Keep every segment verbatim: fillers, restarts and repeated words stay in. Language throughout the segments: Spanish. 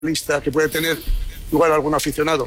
lista que puede tener igual algún aficionado.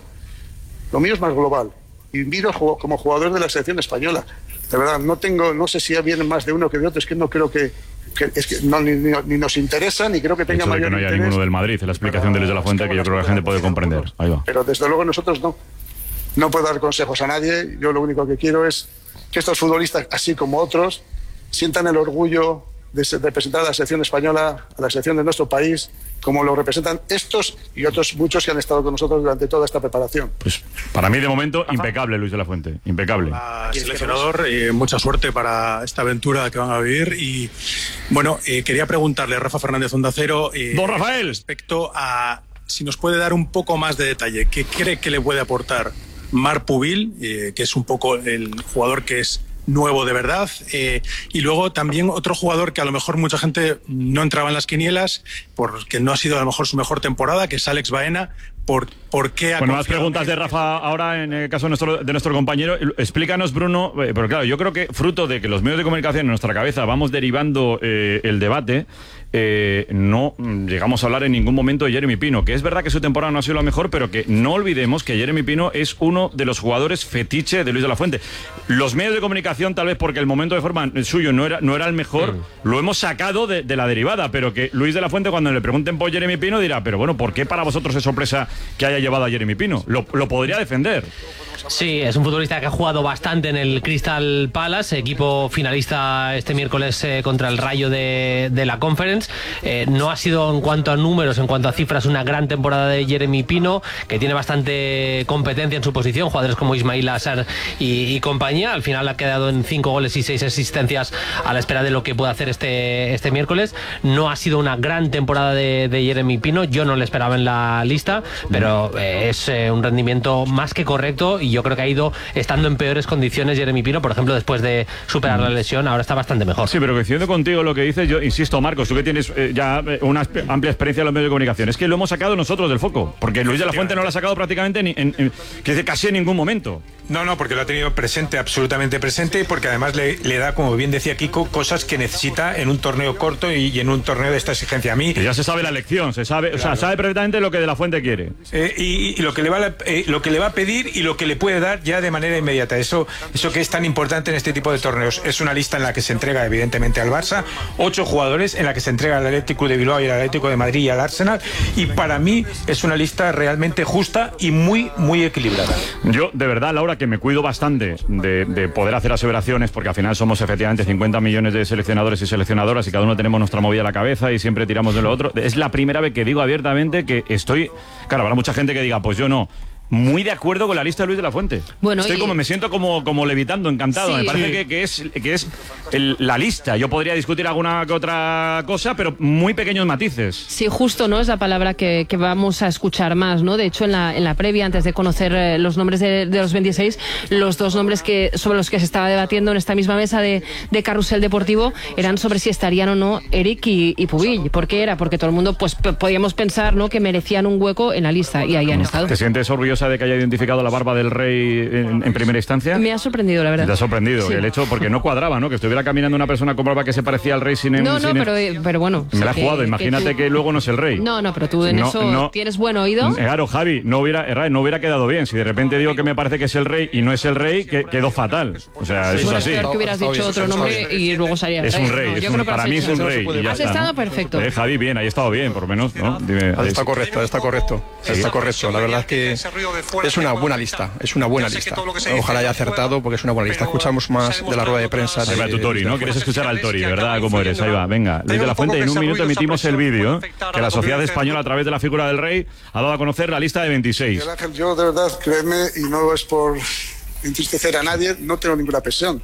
Lo mío es más global. Y miro como jugador de la selección española. De verdad, no tengo, no sé si vienen más de uno que de otro, es que no creo que, que es que no, ni, ni, ni nos interesa, ni creo que tenga mayor interés. Que no haya interés. Ninguno del Madrid, la explicación de Luis de la Fuente, que yo creo que la gente puede comprender. Ahí va. Pero desde luego nosotros no. No puedo dar consejos a nadie. Yo lo único que quiero es que estos futbolistas, así como otros, sientan el orgullo de representar a la selección española, a la selección de nuestro país, como lo representan estos y otros muchos que han estado con nosotros durante toda esta preparación. Pues para mí, de momento, impecable Luis de la Fuente, impecable. Ah, seleccionador, eh, mucha suerte para esta aventura que van a vivir. Y bueno, eh, quería preguntarle a Rafa Fernández Onda Cero, eh, Don Rafael, respecto a si nos puede dar un poco más de detalle, ¿qué cree que le puede aportar Marc Pubil, eh, que es un poco el jugador que es nuevo de verdad, eh, y luego también otro jugador que a lo mejor mucha gente no entraba en las quinielas porque no ha sido a lo mejor su mejor temporada, que es Alex Baena? ¿Por, por qué? Bueno, más preguntas de Rafa ahora en el caso de nuestro, de nuestro compañero. Explícanos, Bruno, eh, pero claro, yo creo que fruto de que los medios de comunicación en nuestra cabeza vamos derivando eh, el debate, eh, no llegamos a hablar en ningún momento de Jeremy Pino, que es verdad que su temporada no ha sido la mejor, pero que no olvidemos que Jeremy Pino es uno de los jugadores fetiche de Luis de la Fuente. Los medios de comunicación, tal vez porque el momento de forma suyo no era, no era el mejor, mm. lo hemos sacado de, de la derivada, pero que Luis de la Fuente, cuando le pregunten por Jeremy Pino, dirá, pero bueno, ¿por qué para vosotros es sorpresa que haya llevado a Jeremy Pino? Lo, lo podría defender. Sí, es un futbolista que ha jugado bastante en el Crystal Palace, equipo finalista este miércoles eh, contra el Rayo de, de la Conference. Eh, no ha sido en cuanto a números, en cuanto a cifras, una gran temporada de Jeremy Pino, que tiene bastante competencia en su posición, jugadores como Ismail Assar y, y compañía. Al final ha quedado en cinco goles y seis asistencias a la espera de lo que puede hacer este, este miércoles. No ha sido una gran temporada de, de Jeremy Pino, yo no le esperaba en la lista, pero eh, es eh, un rendimiento más que correcto, y yo creo que ha ido estando en peores condiciones Jeremy Pino, por ejemplo, después de superar la lesión, ahora está bastante mejor. Sí, pero coincidiendo contigo lo que dices, yo insisto, Marcos, tú que tienes eh, ya una amplia experiencia en los medios de comunicación, es que lo hemos sacado nosotros del foco, porque Luis de la Fuente no lo ha sacado prácticamente ni, en, en, en, casi en ningún momento. No, no, porque lo ha tenido presente, absolutamente presente, y porque además le, le da, como bien decía Kiko, cosas que necesita en un torneo corto y, y en un torneo de esta exigencia. A mí... Que ya se sabe la lección, se sabe, claro. O sea, sabe perfectamente lo que de la Fuente quiere. Eh, y, y lo que le va a, eh, lo que le va a pedir y lo que le puede dar ya de manera inmediata. Eso, eso que es tan importante en este tipo de torneos. Es una lista en la que se entrega evidentemente al Barça, ocho jugadores en la que se entrega al Atlético de Bilbao y al Atlético de Madrid y al Arsenal, y para mí es una lista realmente justa y muy, muy equilibrada. Yo, de verdad, Laura, que me cuido bastante de, de poder hacer aseveraciones, porque al final somos efectivamente cincuenta millones de seleccionadores y seleccionadoras y cada uno tenemos nuestra movida a la cabeza y siempre tiramos de lo otro. Es la primera vez que digo abiertamente que estoy... Claro, habrá mucha gente que diga, pues yo no... Muy de acuerdo con la lista de Luis de la Fuente. Bueno, Estoy y... como, me siento como, como levitando, encantado. Sí. Me parece que, que es, que es el, la lista. Yo podría discutir alguna que otra cosa, pero muy pequeños matices. Sí, justo, ¿no? Es la palabra que, que vamos a escuchar más, ¿no? De hecho, en la, en la previa, antes de conocer eh, los nombres de, de los veintiséis, los dos nombres que sobre los que se estaba debatiendo en esta misma mesa de, de Carrusel Deportivo eran sobre si estarían o no Eric y, y Pubil. ¿Por qué era? Porque todo el mundo, pues, podíamos pensar, ¿no?, que merecían un hueco en la lista, y ahí han estado. ¿Te sientes orgullosa de que haya identificado la barba del rey en, en primera instancia? Me ha sorprendido, la verdad. Te ha sorprendido, sí. El hecho, porque no cuadraba, ¿no? Que estuviera caminando una persona con barba que se parecía al rey sin... No, sin no, pero, pero bueno... Me la ha jugado, que, imagínate que, tú... que luego no es el rey. No, no, pero tú en no, eso no, tienes buen oído. Claro, Javi, no hubiera, no hubiera quedado bien. Si de repente digo que me parece que es el rey y no es el rey, que quedó fatal. O sea, sí, eso bueno, es así. Es que hubieras dicho otro nombre y luego salía el rey. Es un rey, no, es un, para mí es un rey. Y ya has está, estado ¿no? Perfecto. Eh, Javi, bien, ahí ha estado bien, por lo menos, ¿no? Dime, está es... correcto, está correcto. Está correcto. La verdad es que es una buena lista, es una buena lista. Ojalá haya acertado, porque es una buena lista. Escuchamos más de la rueda de prensa. Ahí va tu Tori, ¿no? ¿Quieres escuchar al Tori, verdad? ¿Cómo eres? Ahí va, venga. Luis de la Fuente, y en un minuto emitimos el vídeo que la sociedad española, a través de la figura del rey, ha dado a conocer la lista de veintiséis. Miguel Ángel, yo de verdad, créeme, y no es por entristecer a nadie, no tengo ninguna presión.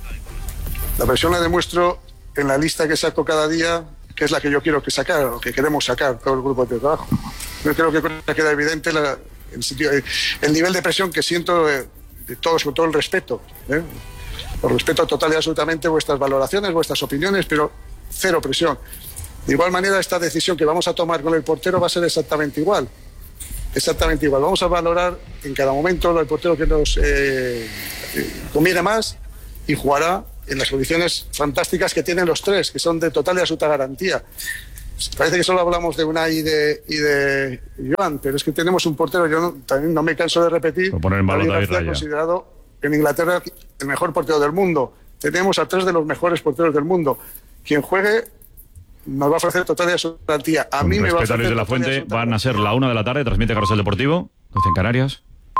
La presión la demuestro en la lista que saco cada día, que es la que yo quiero que sacar, o que queremos sacar todo el grupo de trabajo. Yo creo que queda evidente la, el, sitio, el nivel de presión que siento de, de todos, con todo el respeto. ¿eh? Por respeto total y absolutamente vuestras valoraciones, vuestras opiniones, pero cero presión. De igual manera, esta decisión que vamos a tomar con el portero va a ser exactamente igual. Exactamente igual. Vamos a valorar en cada momento el portero que nos eh, conviene más y jugará en las condiciones fantásticas que tienen los tres, que son de total y absoluta garantía. Parece que solo hablamos de Unai y de, y de Joan, pero es que tenemos un portero, yo no, también no me canso de repetir, por poner en valor David David García, Raya, considerado en Inglaterra el mejor portero del mundo. Tenemos a tres de los mejores porteros del mundo. Quien juegue nos va a ofrecer total y absoluta garantía. A Con mí me va a respeto a ofrecer Luis de la total y Fuente, absoluta van a ser la una de la tarde, transmite Carrusel Deportivo, doce en Canarias.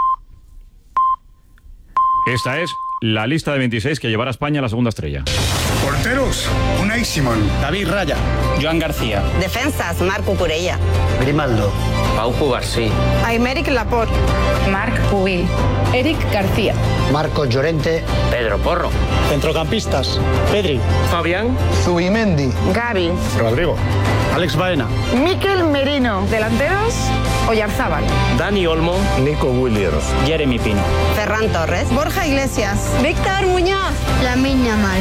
Esta es la lista de veintiséis que llevará a España a la segunda estrella. Porteros, Unai Simón, David Raya, Joan García. Defensas, Marc Cucurella. Grimaldo, Pau Cubarsí. Aymeric Laporte. Marc Pubil. Eric García. Marcos Llorente, Pedro Porro. Centrocampistas, Pedri, Fabián. Zubimendi, Gavi. Rodrigo, Alex Baena, Mikel Merino. Delanteros, Oyarzábal. Dani Olmo. Nico Williams, Jeremy Pino. Ferran Torres. Borja Iglesias. Víctor Muñoz. Lamine Yamal.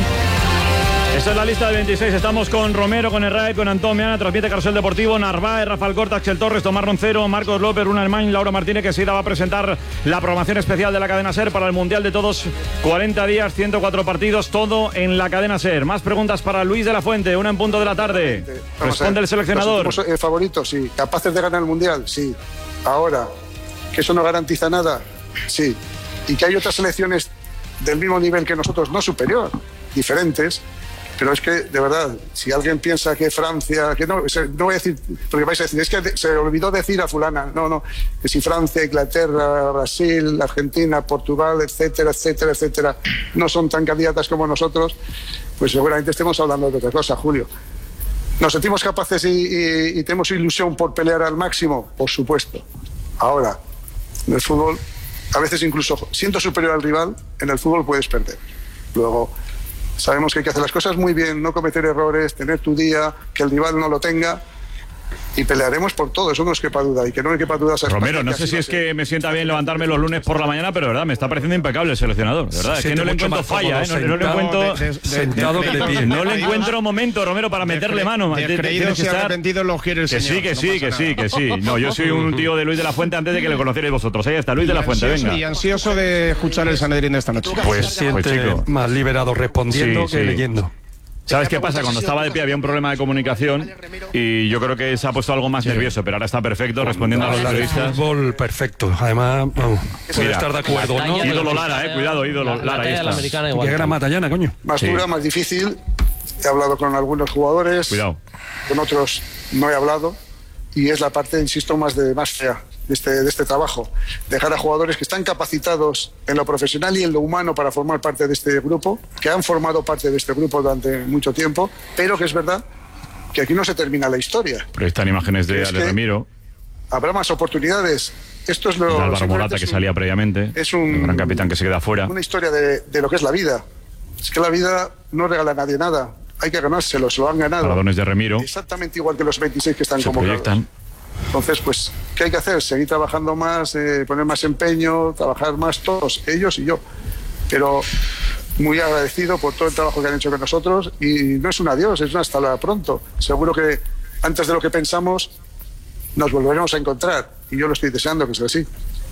Esta es la lista de veintiséis. Estamos con Romero, con Herrera, con Antón Meana. Transmite Carrusel Deportivo, Narváez, Rafael Corta, Axel Torres, Tomás Roncero, Marcos López, Runa Hermán, Laura Martínez, que enseguida va a presentar la programación especial de la cadena SER para el Mundial de Todos. cuarenta días, ciento cuatro partidos, todo en la cadena SER. Más preguntas para Luis de la Fuente, una en punto de la tarde. Responde el seleccionador. ¿Los últimos, eh, favoritos? Sí. ¿Capaces de ganar el Mundial? Sí. Ahora, ¿que eso no garantiza nada? Sí. Y que hay otras selecciones del mismo nivel que nosotros, no superior, diferentes. Pero es que, de verdad, si alguien piensa que Francia, que no, no voy a decir, porque vais a decir, es que se olvidó decir a fulana, no, no, que si Francia, Inglaterra, Brasil, Argentina, Portugal, etcétera, etcétera, etcétera, no son tan candidatas como nosotros, pues seguramente estemos hablando de otra cosa, Julio. ¿Nos sentimos capaces y, y, y tenemos ilusión por pelear al máximo? Por supuesto. Ahora, en el fútbol, a veces incluso siendo superior al rival, en el fútbol puedes perder. Luego, sabemos que hay que hacer las cosas muy bien, no cometer errores, tener tu día, que el rival no lo tenga, y pelearemos por todo, eso no es quepa duda, y que no me quepa duda. Romero, no sé si es que me sienta bien levantarme los lunes por la mañana, pero de verdad, me está pareciendo impecable el seleccionador, de verdad, es que no le encuentro falla, ¿eh? no, no le encuentro sentado que de pie. No le encuentro momento, Romero, para meterle mano. Descreídos y arrepentidos los quiere el que señor. sí, que sí, que sí, que sí. No, yo soy un tío de Luis de la Fuente antes de que le conocierais vosotros. Ahí está, Luis de la Fuente, venga. Y ansioso de escuchar el Sanedrín de esta noche. Pues, pues chico, más liberado respondiendo Sí, que sí. leyendo. ¿Sabes qué pasa? Cuando estaba de pie había un problema de comunicación y yo creo que se ha puesto algo más nervioso, pero ahora está perfecto respondiendo a los periodistas. Fútbol perfecto. Además, vamos, puede Mira, estar de acuerdo, la ¿no? talla Ídolo de Lara, eh, cuidado, ídolo la, Lara, la ahí talla de la está. americana igual. Que era Matallana, coño. Más Sí. dura, más difícil. He hablado con algunos jugadores, Cuidado. con otros no he hablado, y es la parte, insisto, más de más fea de este, de este trabajo. Dejar a jugadores que están capacitados en lo profesional y en lo humano para formar parte de este grupo, que han formado parte de este grupo durante mucho tiempo, pero que es verdad que aquí no se termina la historia. Pero están imágenes de Es Ale que Ramiro, Habrá más oportunidades. Esto es lo de Álvaro simplemente Morata, es que un- salía previamente, es un- el gran capitán que se queda fuera. una historia de, de lo que es la vida. Es que la vida no regala a nadie nada. Hay que ganárselo, se lo han ganado. Paradones de Remiro, Exactamente igual que los veintiséis que están se convocados. proyectan. Entonces, pues, ¿qué hay que hacer? Seguir trabajando más, eh, poner más empeño, trabajar más todos, ellos y yo. Pero muy agradecido por todo el trabajo que han hecho con nosotros, y no es un adiós, es un hasta la pronto. Seguro que antes de lo que pensamos nos volveremos a encontrar, y yo lo estoy deseando que sea así.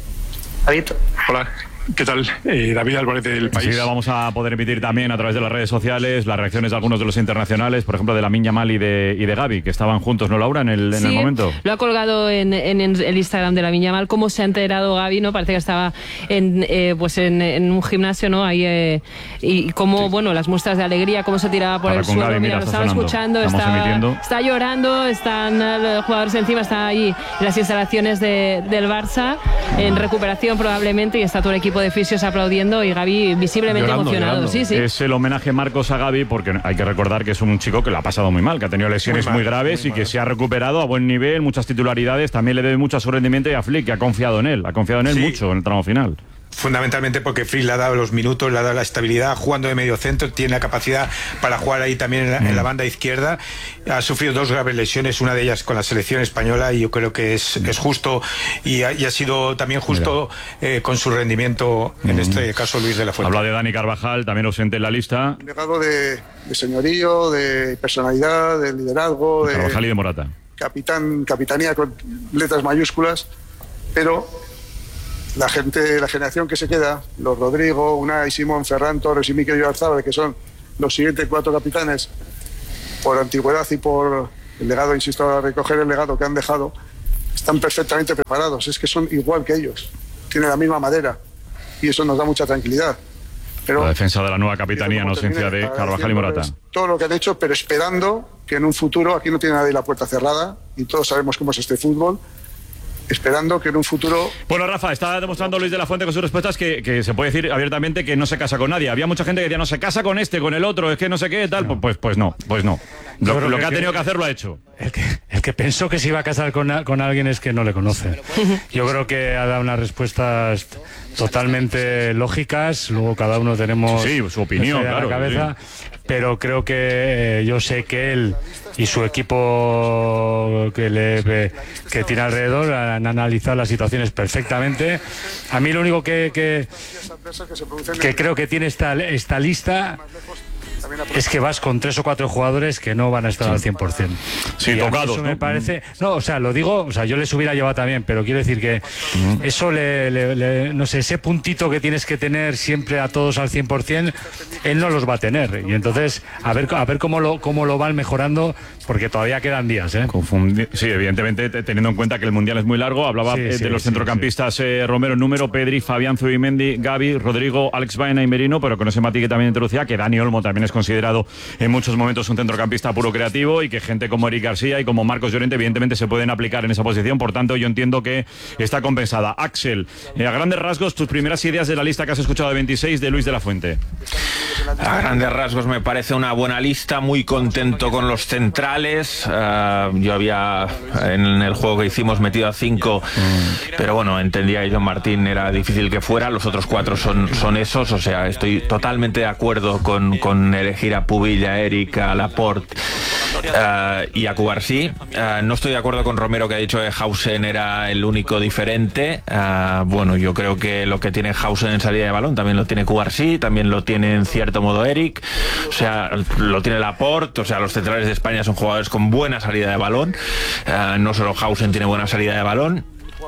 David. Hola, ¿qué tal? Eh, David Álvarez del País. Enseguida vamos a poder emitir también a través de las redes sociales las reacciones de algunos de los internacionales, por ejemplo de Lamine Yamal y de, y de Gavi, que estaban juntos, ¿no, Laura, en el, en Sí, el momento? lo ha colgado en, en, en el Instagram de Lamine Yamal. ¿Cómo se ha enterado Gavi? ¿No? Parece que estaba en, eh, pues en, en un gimnasio, ¿no? Ahí, eh, y cómo, bueno, las muestras de alegría, cómo se tiraba por Ahora el con suelo. Gavi, Mira, mira, lo está estaba sonando. escuchando, Estamos está, emitiendo. está llorando, están eh, los jugadores encima, está allí en las instalaciones de, del Barça, en recuperación probablemente, y está todo el equipo de fisios aplaudiendo y Gavi visiblemente Llorando, emocionado. llorando. Sí, sí. Es el homenaje Marcos a Gavi, porque hay que recordar que es un chico que lo ha pasado muy mal, que ha tenido lesiones muy, Muy muy mal, graves muy y que mal. se ha recuperado a buen nivel, muchas titularidades. También le debe mucho a su rendimiento y a Flick, que ha confiado en él, ha confiado en él Sí. mucho en el tramo final. Fundamentalmente porque Flick le ha dado los minutos, le ha dado la estabilidad jugando de medio centro, tiene la capacidad para jugar ahí también en la, en la banda izquierda. Ha sufrido dos graves lesiones, una de ellas con la selección española, y yo creo que es, es justo y ha, y ha sido también justo eh, con su rendimiento, en este caso Luis de la Fuente. Habla de Dani Carvajal, también ausente en la lista, Un legado de, de señorío, de personalidad, de liderazgo, de Carvajal y de Morata. capitán, capitanía con letras mayúsculas, pero la gente, la generación que se queda, los Rodrigo, Unai, Simón, Ferran Torres y Mikel Oyarzábal, que son los siguientes cuatro capitanes por antigüedad y por el legado, insisto, a recoger el legado que han dejado, están perfectamente preparados, es que son igual que ellos, tienen la misma madera y eso nos da mucha tranquilidad. Pero la defensa de la nueva capitanía en ausencia de Carvajal y Morata. Todo lo que han hecho, pero esperando que en un futuro, aquí no tiene nadie la puerta cerrada y todos sabemos cómo es este fútbol, esperando que en un futuro... Bueno, Rafa, está demostrando Luis de la Fuente con sus respuestas que, que se puede decir abiertamente que no se casa con nadie. Había mucha gente que decía, no se casa con este, con el otro, es que no sé qué, tal. No. Pues, pues no, pues no. Lo, lo que, que ha tenido que hacer lo ha hecho. El que, el que pensó que se iba a casar con, con alguien es que no le conoce. Yo creo que ha dado unas respuestas totalmente lógicas, luego cada uno tenemos sí, su opinión, en la claro, cabeza, sí. Pero creo que eh, yo sé que él y su equipo que le que tiene alrededor han analizado las situaciones perfectamente. A mí lo único que que, que creo que tiene esta, esta lista es que vas con tres o cuatro jugadores que no van a estar sí. al cien por cien. Sí, y tocados, eso ¿no? me parece... No, o sea, lo digo, o sea, yo les hubiera llevado también, pero quiero decir que uh-huh. eso le, le, le... No sé, ese puntito que tienes que tener siempre a todos al cien por cien, él no los va a tener. Y entonces, a ver, a ver cómo lo, cómo lo van mejorando, porque todavía quedan días, ¿eh? Confundi... Sí, evidentemente, teniendo en cuenta que el Mundial es muy largo, hablaba sí, eh, sí, de los sí, centrocampistas sí. Eh, Romero en número, Pedri, Fabián, Zubimendi, Gavi, Rodrigo, Alex Baena y Merino, pero con ese matiz que también introducía, que Dani Olmo también es considerado en muchos momentos un centrocampista puro creativo y que gente como Eric García y como Marcos Llorente evidentemente se pueden aplicar en esa posición, por tanto yo entiendo que está compensada. Axel, eh, a grandes rasgos, tus primeras ideas de la lista que has escuchado de veintiséis de Luis de la Fuente. A grandes rasgos me parece una buena lista, muy contento con los centrales. Uh, yo había en el juego que hicimos metido a cinco, mm. pero bueno, entendía que John Martín era difícil que fuera, los otros cuatro son, son esos, o sea, estoy totalmente de acuerdo con, con elegir a Pubil, a Eric, a Laporte uh, y a Cubarsí. Uh, no estoy de acuerdo con Romero, que ha dicho que Hausen era el único diferente. Uh, bueno, yo creo que lo que tiene Hausen en salida de balón también lo tiene Cubarsí, también lo tiene en cierto modo Eric, o sea, lo tiene Laporte, o sea, los centrales de España son jugadores con buena salida de balón, uh, no solo Hausen tiene buena salida de balón.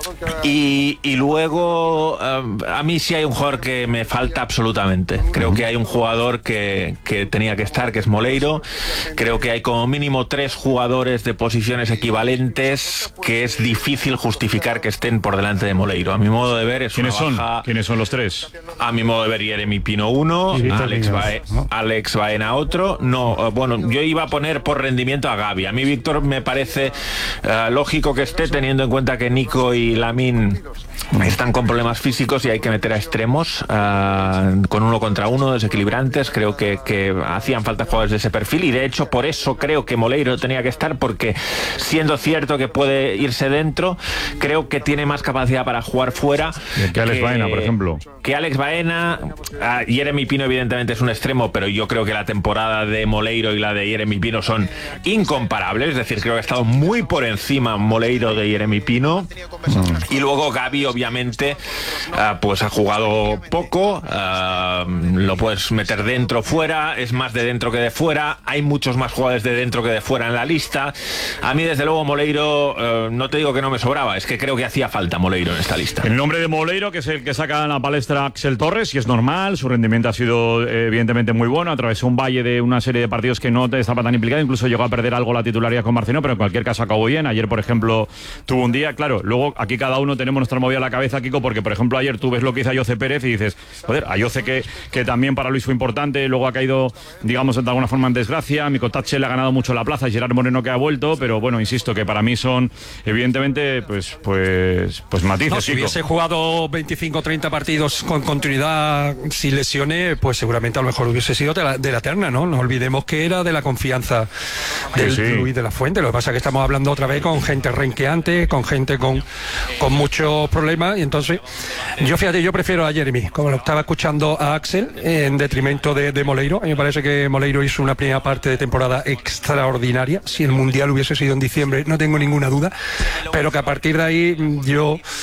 Y, y luego uh, a mí sí hay un jugador que me falta absolutamente. Creo que hay un jugador que, que tenía que estar, que es Moleiro. Creo que hay como mínimo tres jugadores de posiciones equivalentes que es difícil justificar que estén por delante de Moleiro. A mi modo de ver es ¿Quiénes una baja... son? ¿Quiénes son los tres? A mi modo de ver, Yeremy Pino uno, sí, Alex, Bae, ¿no? Alex Baena otro. No, uh, bueno, yo iba a poner por rendimiento a Gavi. A mí Víctor me parece uh, lógico que esté, teniendo en cuenta que Nico y y Lamine están con problemas físicos y hay que meter a extremos uh, con uno contra uno, desequilibrantes. Creo que, que hacían falta jugadores de ese perfil y de hecho por eso creo que Moleiro tenía que estar, porque siendo cierto que puede irse dentro, creo que tiene más capacidad para jugar fuera que Alex que, Baena, por ejemplo. Que Alex Baena. uh, Yeremy Pino evidentemente es un extremo, pero yo creo que la temporada de Moleiro y la de Yeremy Pino son incomparables, es decir, creo que ha estado muy por encima Moleiro de Yeremy Pino. Mm. Y luego Gavi obviamente uh, pues ha jugado poco, uh, lo puedes meter dentro, fuera, es más de dentro que de fuera, hay muchos más jugadores de dentro que de fuera en la lista. A mí desde luego Moleiro, uh, no te digo que no me sobraba, es que creo que hacía falta Moleiro en esta lista. El nombre de Moleiro, que es el que saca en la palestra Axel Torres, y es normal, su rendimiento ha sido eh, evidentemente muy bueno, atravesó un valle de una serie de partidos que no estaba tan implicado, incluso llegó a perder algo la titularidad con Marcino, pero en cualquier caso acabó bien. Ayer, por ejemplo, tuvo un día, claro, luego aquí cada uno tenemos nuestra movida a la cabeza, Kiko, porque por ejemplo ayer tú ves lo que hizo Ayoce Pérez y dices, joder, Ayoce que, que también para Luis fue importante, luego ha caído, digamos, de alguna forma en desgracia, Micotache le ha ganado mucho la plaza, Gerard Moreno que ha vuelto, pero bueno, insisto, que para mí son evidentemente pues pues pues matices. No, si Kiko. hubiese jugado veinticinco o treinta partidos con continuidad sin lesiones, pues seguramente a lo mejor hubiese sido de la, de la terna, ¿no? No olvidemos que era de la confianza del sí, sí. Luis de la Fuente. Lo que pasa es que estamos hablando otra vez con gente renqueante, con gente con, con muchos problemas, y entonces yo fíjate, yo prefiero a Yeremy, como lo estaba escuchando a Axel, en detrimento de, de Moleiro. A mí me parece que Moleiro hizo una primera parte de temporada extraordinaria. Si el Mundial hubiese sido en diciembre, no tengo ninguna duda, pero que a partir de ahí yo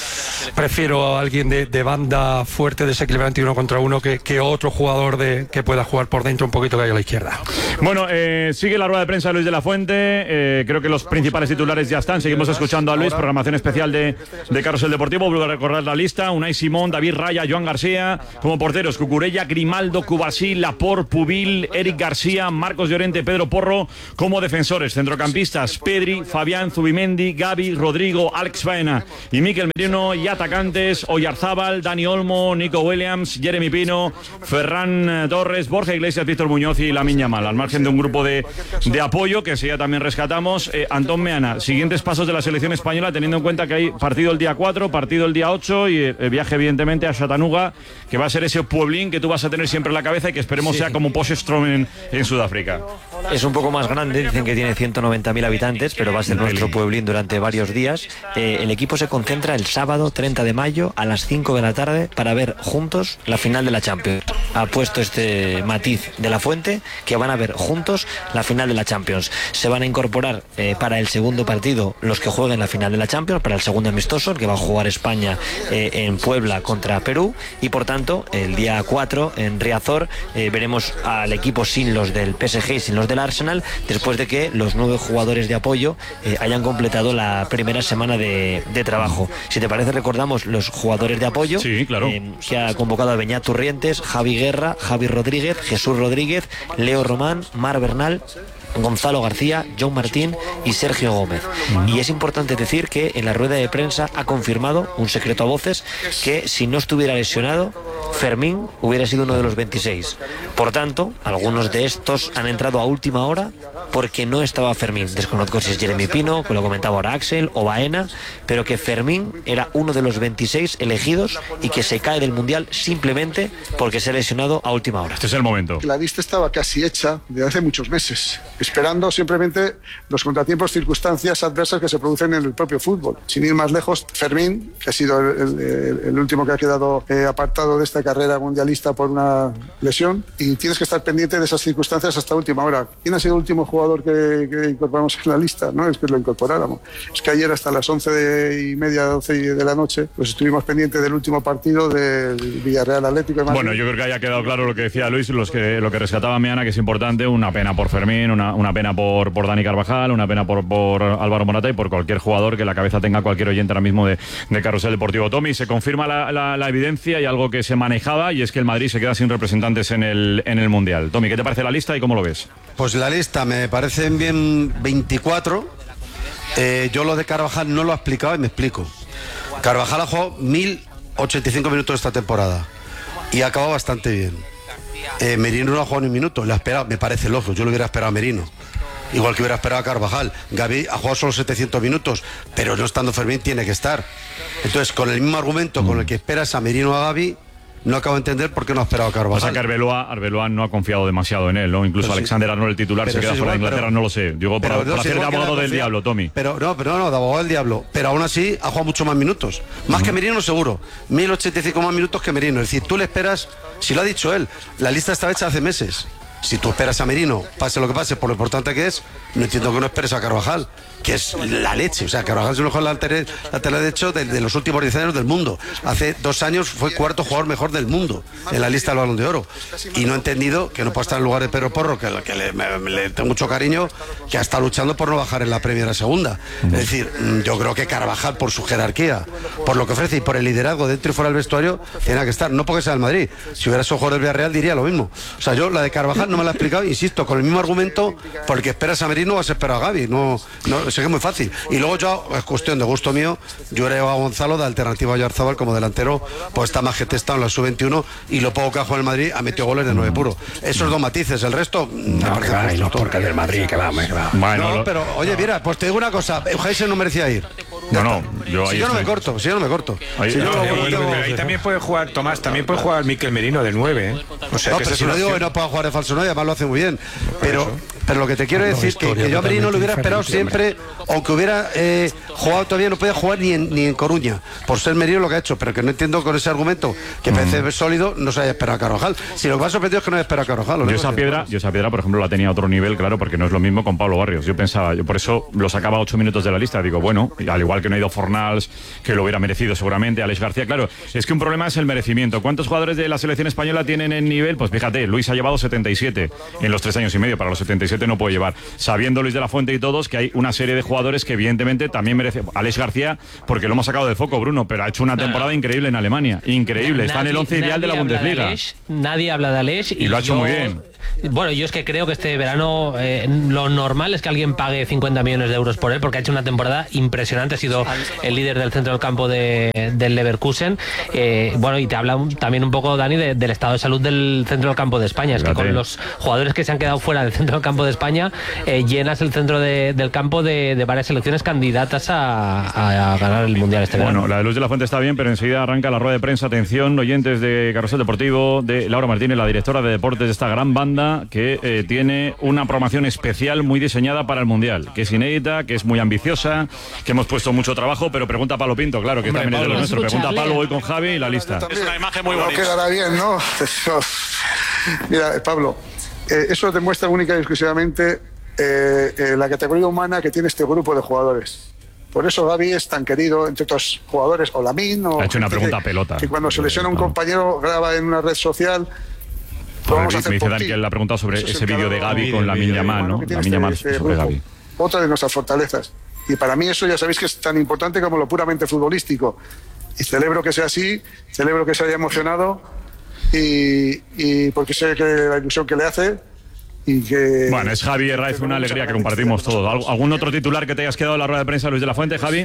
prefiero a alguien de, de banda fuerte, desequilibrante uno contra uno que, que otro jugador de, que pueda jugar por dentro un poquito que haya a la izquierda. Bueno, eh, sigue la rueda de prensa de Luis de la Fuente. Eh, creo que los principales titulares ya están. Seguimos escuchando a Luis, programación especial de, de Carrusel Deportivo. Vuelvo a recordar la lista: Unai Simón, David Raya, Joan García. Como porteros, Cucurella, Grimaldo, Cubarsí, Laporte, Pubil, Eric García, Marcos Llorente, Pedro Porro. Como defensores, centrocampistas, Pedri, Fabián, Zubimendi, Gavi, Rodrigo, Alex Baena y Mikel Merino. Y atacantes, Oyarzábal, Dani Olmo, Nico Williams, Jeremy Pino, Ferran Torres, Borja Iglesias, Víctor Muñoz y Lamine Yamal. Al margen de un grupo de, de apoyo que ya también rescatamos. eh, Antón Meana, siguientes pasos de la selección española, teniendo en cuenta que hay partido el día cuatro, partido el día ocho y el viaje evidentemente a Chattanooga, que va a ser ese pueblín que tú vas a tener siempre en la cabeza y que esperemos sí. sea como Potchefstroom en, en Sudáfrica. Es un poco más grande, dicen que tiene ciento noventa mil habitantes, pero va a ser nuestro pueblín durante varios días. Eh, el equipo se concentra el sábado treinta de mayo a las cinco de la tarde para ver juntos la final de la Champions. Ha puesto este matiz de la Fuente, que van a ver juntos la final de la Champions. Se van a incorporar eh, para el segundo partido los que jueguen la final de la Champions, para el segundo amistoso, el que va a jugar España eh, en Puebla contra Perú, y por tanto el día cuatro en Riazor eh, veremos al equipo sin los del P S G y sin los del Arsenal, después de que los nueve jugadores de apoyo eh, hayan completado la primera semana de, de trabajo. Si te parece, recordamos los jugadores de apoyo. Sí, claro. eh, que ha convocado a Beñat Turrientes, Javi Guerra, Javi Rodríguez, Jesús Rodríguez, Leo Román, Mar Bernal, Gonzalo García, John Martín y Sergio Gómez. Y es importante decir que en la rueda de prensa ha confirmado, un secreto a voces, que si no estuviera lesionado, Fermín hubiera sido uno de los veintiséis. Por tanto, algunos de estos han entrado a última hora porque no estaba Fermín. Desconozco si es Jeremy Pino, que lo comentaba ahora Axel, o Baena, pero que Fermín era uno de los veintiséis elegidos y que se cae del Mundial simplemente porque se ha lesionado a última hora. Este es el momento. La lista estaba casi hecha desde hace muchos meses, esperando simplemente los contratiempos, circunstancias adversas que se producen en el propio fútbol. Sin ir más lejos, Fermín, que ha sido el, el, el último que ha quedado eh, apartado de esta carrera mundialista por una lesión, y tienes que estar pendiente de esas circunstancias hasta última hora. ¿Quién ha sido el último jugador que, que incorporamos en la lista? No es que lo incorporáramos, es que ayer hasta las once de y media, doce de la noche, pues estuvimos pendientes del último partido del Villarreal Atlético de Madrid. Bueno, yo creo que haya quedado claro lo que decía Luis, los que, lo que rescataba Meana, que es importante. Una pena por Fermín, una, una pena por, por Dani Carvajal, una pena por, por Álvaro Morata y por cualquier jugador que la cabeza tenga cualquier oyente ahora mismo de, de Carrusel Deportivo. Tommy, se confirma la, la, la evidencia y algo que se manejaba, y es que el Madrid se queda sin representantes en el, en el Mundial. Tommy, ¿qué te parece la lista y cómo lo ves? Pues la lista me parecen bien veinticuatro. Eh, yo lo de Carvajal no lo he explicado y me explico. Carvajal ha jugado mil ochenta y cinco minutos esta temporada y ha acabado bastante bien. Eh, Merino no ha jugado ni un minuto, le ha esperado, me parece lógico, yo lo hubiera esperado a Merino. Igual que hubiera esperado a Carvajal. Gavi ha jugado solo setecientos minutos, pero no estando Fermín tiene que estar. Entonces, con el mismo argumento con el que esperas a Merino o a Gavi, no acabo de entender por qué no ha esperado a Carvajal. Pasa que Arbeloa, Arbeloa no ha confiado demasiado en él, ¿no? Incluso pero Alexander sí. Arnold, el titular, pero se queda fuera de Inglaterra, pero, no lo sé. Digo, para, para hacer de abogado del diablo, Tommy. Pero no, pero no, de abogado del diablo. Pero aún así ha jugado mucho más minutos. Más uh-huh. que Merino, seguro. mil ochenta y cinco más minutos que Merino. Es decir, tú le esperas, si lo ha dicho él, la lista estaba hecha hace meses. Si tú esperas a Merino, pase lo que pase, por lo importante que es, no entiendo que no esperes a Carvajal, que es la leche. O sea, Carvajal es el mejor lateral, lateral derecho de, de los últimos diez años del mundo. Hace dos años fue cuarto jugador mejor del mundo en la lista del Balón de Oro. Y no he entendido que no pueda estar en lugar de Pedro Porro, que, que le, me, le tengo mucho cariño, que ha estado luchando por no bajar en la Premier a segunda. Es decir, yo creo que Carvajal, por su jerarquía, por lo que ofrece y por el liderazgo dentro y fuera del vestuario, tiene que estar. No porque sea el Madrid. Si hubiera sido jugador del Villarreal diría lo mismo. O sea, yo la de Carvajal no me la he explicado, insisto, con el mismo argumento, porque esperas a Merino vas a esperar a Gavi. No, no, sé que es muy fácil. Y luego yo, es cuestión de gusto mío, yo he llevado a Gonzalo de alternativa a Oyarzábal como delantero, pues está más que testado en la sub veintiuno, y lo poco que ha jugado en el Madrid ha metido goles de nueve puro. Esos dos matices, el resto no, que va, no porque del Madrid, que va, que va. Bueno, no, pero oye, mira, pues te digo una cosa, Eugenio no merecía ir. No, no, yo ahí si yo no me corto, si yo no me corto. Ahí, si no, yo no, lo, ahí, yo, pero ahí también puede jugar, Tomás, también puede jugar Mikel Merino de nueve, ¿eh? O sea, no, que pero si no digo que no pueda jugar de falso nueve, además lo hace muy bien. Pero, Pero lo que te quiero decir es que, que yo a Merino lo hubiera esperado siempre, aunque hubiera eh, jugado, todavía no podía jugar ni en, ni en Coruña, por ser Merino lo que ha hecho, pero que no entiendo con ese argumento, que mm. parece sólido, no se haya esperado a Carvajal. Si lo que me ha sorprendido es que no haya esperado a Carvajal. Yo esa, piedra, yo esa piedra, por ejemplo, la tenía a otro nivel, claro, porque no es lo mismo con Pablo Barrios. Yo pensaba, yo por eso lo sacaba a ocho minutos de la lista. Digo, bueno, al igual que no ha ido Fornals, que lo hubiera merecido seguramente, Alex García, claro, es que un problema es el merecimiento. ¿Cuántos jugadores de la selección española tienen el nivel? Pues fíjate, Luis ha llevado setenta y siete en los tres años y medio, para los setenta y siete no puede llevar. Sabiendo Luis de la Fuente y todos que hay una serie de jugadores que evidentemente también merece. Alex García, porque lo hemos sacado de foco, Bruno, pero ha hecho una temporada no, no. increíble en Alemania, increíble, está nadie, en el once ideal de la Bundesliga. Alex, nadie habla de Alex y, y lo ha hecho yo... muy bien. Bueno, yo es que creo que este verano eh, lo normal es que alguien pague cincuenta millones de euros por él, porque ha hecho una temporada impresionante, ha sido el líder del centro del campo de, del Leverkusen. Eh, bueno, y te habla un, también un poco, Dani, de, del estado de salud del centro del campo de España. Es Fíjate. que con los jugadores que se han quedado fuera del centro del campo de España, eh, llenas el centro de, del campo de, de varias selecciones candidatas a, a ganar el Mundial este verano. Bueno, la de Luis de la Fuente está bien, pero enseguida arranca la rueda de prensa. Atención, oyentes de Carrusel Deportivo, de Laura Martínez, la directora de deportes de esta gran banda, que eh, tiene una programación especial muy diseñada para el Mundial, que es inédita, que es muy ambiciosa, que hemos puesto mucho trabajo, pero pregunta a Pablo Pinto, claro, que Hombre, también Pablo, es de los nuestros. Pregunta a Pablo hoy con Javi y la lista. Es una imagen muy bonita. No quedará bien, ¿no? Mira, Pablo, eh, eso demuestra única y exclusivamente eh, eh, la categoría humana que tiene este grupo de jugadores. Por eso Gavi es tan querido entre otros jugadores, o Lamine, o ha hecho una pregunta que, a pelota. Que cuando se lesiona un compañero graba en una red social. Vamos a hacer me dice Dani que él ha preguntado sobre es ese vídeo de Gavi con Lamine Yamal, ¿no? Lamine Yamal este sobre Gavi. Otra de nuestras fortalezas. Y para mí eso ya sabéis que es tan importante como lo puramente futbolístico. Y celebro que sea así, celebro que se haya emocionado y, y porque sé que la ilusión que le hace. Y que, bueno, es Javi Herráez, una alegría que compartimos todos. ¿Algún otro titular que te hayas quedado en la rueda de prensa, Luis de la Fuente, Javi?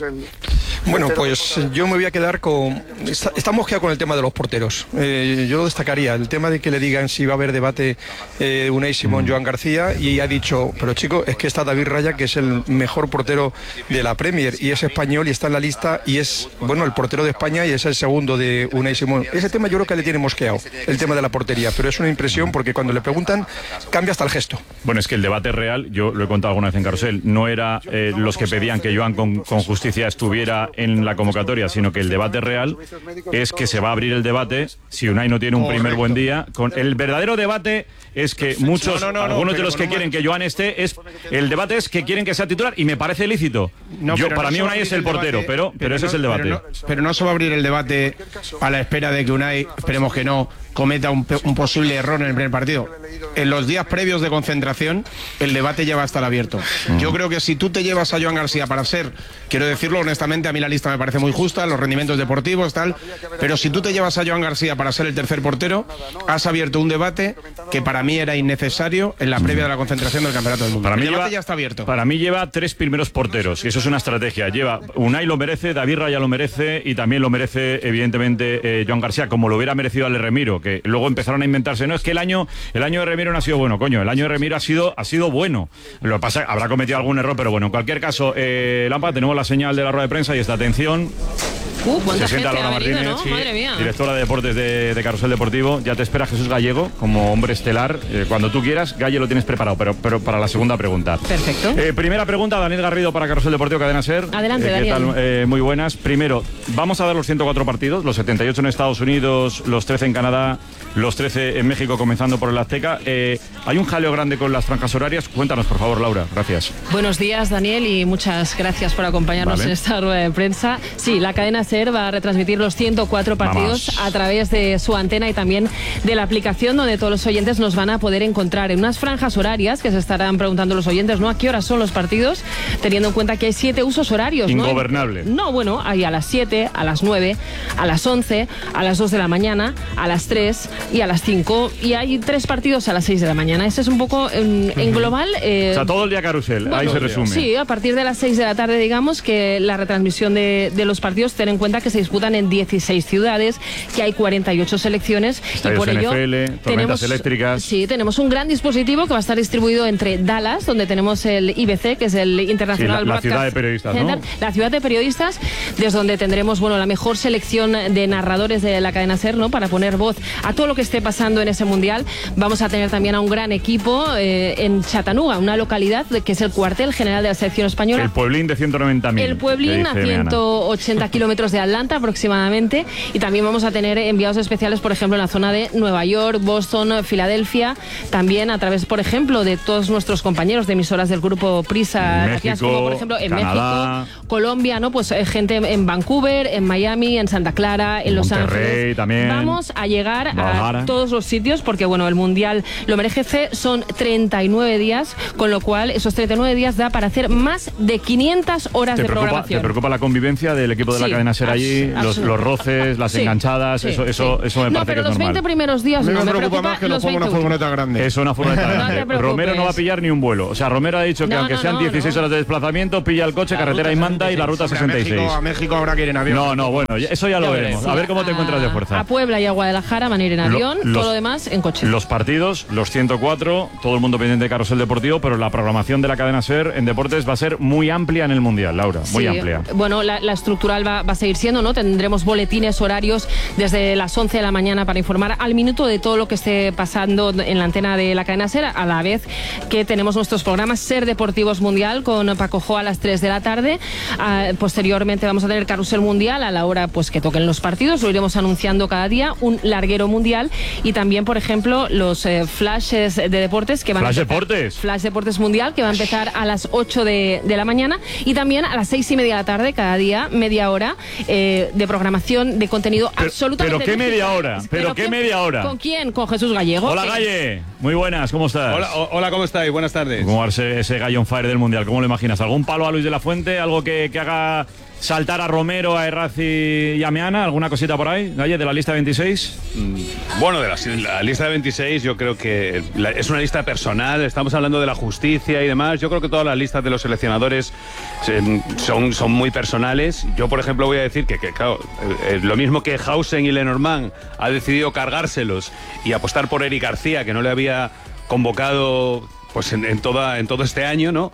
Bueno, pues yo me voy a quedar con... Estamos quedados con el tema de los porteros. Eh, yo destacaría el tema de que le digan si va a haber debate eh, Unai Simón, mm. Joan García, y ha dicho, pero chico, es que está David Raya, que es el mejor portero de la Premier, y es español y está en la lista, y es, bueno, el portero de España y es el segundo de Unai Simón. Ese tema yo creo que le tiene mosqueado, el tema de la portería, pero es una impresión porque cuando le preguntan... cambia hasta el gesto. Bueno, es que el debate real, yo lo he contado alguna vez en Carrusel, no era eh, los que pedían que Joan con, con justicia estuviera en la convocatoria, sino que el debate real es que se va a abrir el debate si Unai no tiene un Correcto. primer buen día. Con el verdadero debate es que muchos, no, no, no, algunos no, de los que no, quieren que Joan esté, es el debate es que quieren que sea titular y me parece lícito. No, yo, para no mí Unai es el portero, debate, pero, pero, pero ese no, es el debate. Pero no, pero no se va a abrir el debate a la espera de que Unai, esperemos que no, cometa un, un posible error en el primer partido. En los días previos de concentración, el debate ya va a estar abierto. Mm. Yo creo que si tú te llevas a Joan García para ser, quiero decirlo honestamente, a mí la lista me parece muy justa, los rendimientos deportivos, tal, pero si tú te llevas a Joan García para ser el tercer portero, has abierto un debate que para mí era innecesario en la previa de la concentración del Campeonato del Mundo. Para el mí debate lleva, ya está abierto. Para mí lleva tres primeros porteros, y eso es una estrategia. Lleva Unai lo merece, David Raya lo merece, y también lo merece, evidentemente, eh, Joan García, como lo hubiera merecido Ale Remiro, que luego empezaron a inventarse, no, es que el año, el año de Remiro no ha sido bueno, coño, el año de Remiro ha sido, ha sido bueno. Lo que pasa, habrá cometido algún error, pero bueno, en cualquier caso, eh, Lampa, tenemos la señal de la rueda de prensa y esta atención. Uh, ¿cuánta Se sienta gente Laura ha venido, Martínez, ¿no? sí, Madre mía. Directora de deportes de, de Carrusel Deportivo. Ya te espera Jesús Gallego como hombre estelar. Eh, cuando tú quieras, Galle lo tienes preparado, pero, pero para la segunda pregunta. Perfecto. Eh, primera pregunta, Daniel Garrido para Carrusel Deportivo, Cadena Ser. Adelante, eh, ¿qué Daniel. tal? Eh, muy buenas. Primero, vamos a dar los ciento cuatro partidos, los setenta y ocho en Estados Unidos, los trece en Canadá, los trece en México, comenzando por el Azteca. Eh, hay un jaleo grande con las franjas horarias. Cuéntanos, por favor, Laura. Gracias. Buenos días, Daniel, y muchas gracias por acompañarnos vale. en esta rueda de prensa. Sí, la cadena SER va a retransmitir los ciento cuatro partidos Vamos. a través de su antena y también de la aplicación, donde todos los oyentes nos van a poder encontrar en unas franjas horarias que se estarán preguntando los oyentes, ¿no? ¿A qué horas son los partidos? Teniendo en cuenta que hay siete usos horarios, ¿no? Ingobernable. No, bueno, hay a las siete, a las nueve, a las once, a las dos de la mañana, a las tres y a las cinco, y hay tres partidos a las seis de la mañana. Ese es un poco en, en global. Eh, o sea, todo el día Carrusel, bueno, ahí se resume. Sí, a partir de las seis de la tarde, digamos, que la retransmisión de, de los partidos, ten en cuenta cuenta que se disputan en dieciséis ciudades, que hay cuarenta y ocho selecciones. Estadios y por N ello F L, tormentas eléctricas. Sí, tenemos un gran dispositivo que va a estar distribuido entre Dallas, donde tenemos el I B C, que es el International sí, la, la Broadcast ciudad de periodistas, Center, ¿no? La ciudad de periodistas, desde donde tendremos, bueno, la mejor selección de narradores de la cadena SER, ¿no? Para poner voz a todo lo que esté pasando en ese mundial. Vamos a tener también a un gran equipo eh, en Chattanooga, una localidad que es el cuartel general de la selección española. El pueblín de ciento noventa mil. El pueblín a ciento ochenta kilómetros de Atlanta aproximadamente. Y también vamos a tener enviados especiales, por ejemplo, en la zona de Nueva York, Boston, Filadelfia. También a través, por ejemplo, de todos nuestros compañeros de emisoras del grupo Prisa, México, como por ejemplo en Canadá, México, Colombia, ¿no? Pues eh, gente en Vancouver, en Miami, en Santa Clara, en Los Monterrey Ángeles. También. Vamos a llegar Guadalajara. a todos los sitios porque, bueno, el Mundial lo merece. Son treinta y nueve días, con lo cual esos treinta y nueve días da para hacer más de quinientas horas ¿Te de preocupa, programación. ¿Te preocupa la convivencia del equipo de la Sí, cadena SER allí? Los, los roces, las Sí, enganchadas, sí, eso, eso, sí. eso me No, parece pero que es los normal. veinte primeros días A mí no me me preocupa preocupa más que lo los ponga una veinte furgoneta grande. Es una furgoneta No te grande. preocupes. Romero no va a pillar ni un vuelo. O sea, Romero ha dicho que No, aunque no, sean no, dieciséis no. horas de desplazamiento, pilla el coche, carretera y manda y la ruta Hombre, sesenta y seis. A México, a México habrá que ir en avión. No, no, bueno, ya- eso ya lo Ya veremos. veremos. A ver cómo te encuentras de fuerza. A Puebla y a Guadalajara van a ir en Lo- avión, los- todo lo demás en coche. Los partidos, los ciento cuatro, todo el mundo pendiente de Carrusel Deportivo, pero la programación de la cadena SER en deportes va a ser muy amplia en el Mundial, Laura, muy Sí, amplia. Bueno, la, la estructural va, va a seguir siendo, ¿no? Tendremos boletines horarios desde las once de la mañana para informar al minuto de todo lo que esté pasando en la antena de la cadena SER, a la vez que tenemos nuestros programas SER Deportivos Mundial con Paco Jo a las tres de la tarde. Ah, posteriormente vamos a tener Carrusel Mundial a la hora pues que toquen los partidos, lo iremos anunciando cada día, un larguero mundial y también, por ejemplo, los eh, flashes de deportes que van Flash a empezar- Deportes. Flash Deportes Mundial, que va a empezar a las ocho de, de la mañana y también a las seis y media de la tarde, cada día, media hora eh, de programación de contenido Pero- absolutamente pero ¿qué media digital. hora? ¿Pero qué media hora? ¿Con quién? Con Jesús Gallego. Hola, que- Galle. Muy buenas, ¿cómo estás? Hola, o- hola, ¿cómo estáis? Buenas tardes. ¿Cómo va ese, ese gallo on fire del Mundial? ¿Cómo lo imaginas? ¿Algún palo a Luis de la Fuente? ¿Algo que, que haga saltar a Romero, a Errazi y a Meana? ¿Alguna cosita por ahí, Galle, de la lista veintiséis? Mm, Bueno, de la, la lista de veintiséis yo creo que la- es una lista personal, estamos hablando de la justicia y demás. Yo creo que todas las listas de los seleccionadores eh, son, son muy personales. Yo, por ejemplo, voy a decir que, que claro, eh, eh, lo mismo que Hausen y Lenormand ha decidido cargárselos y apostar por Eric García, que no le había convocado pues en, en toda, en todo este año, ¿no?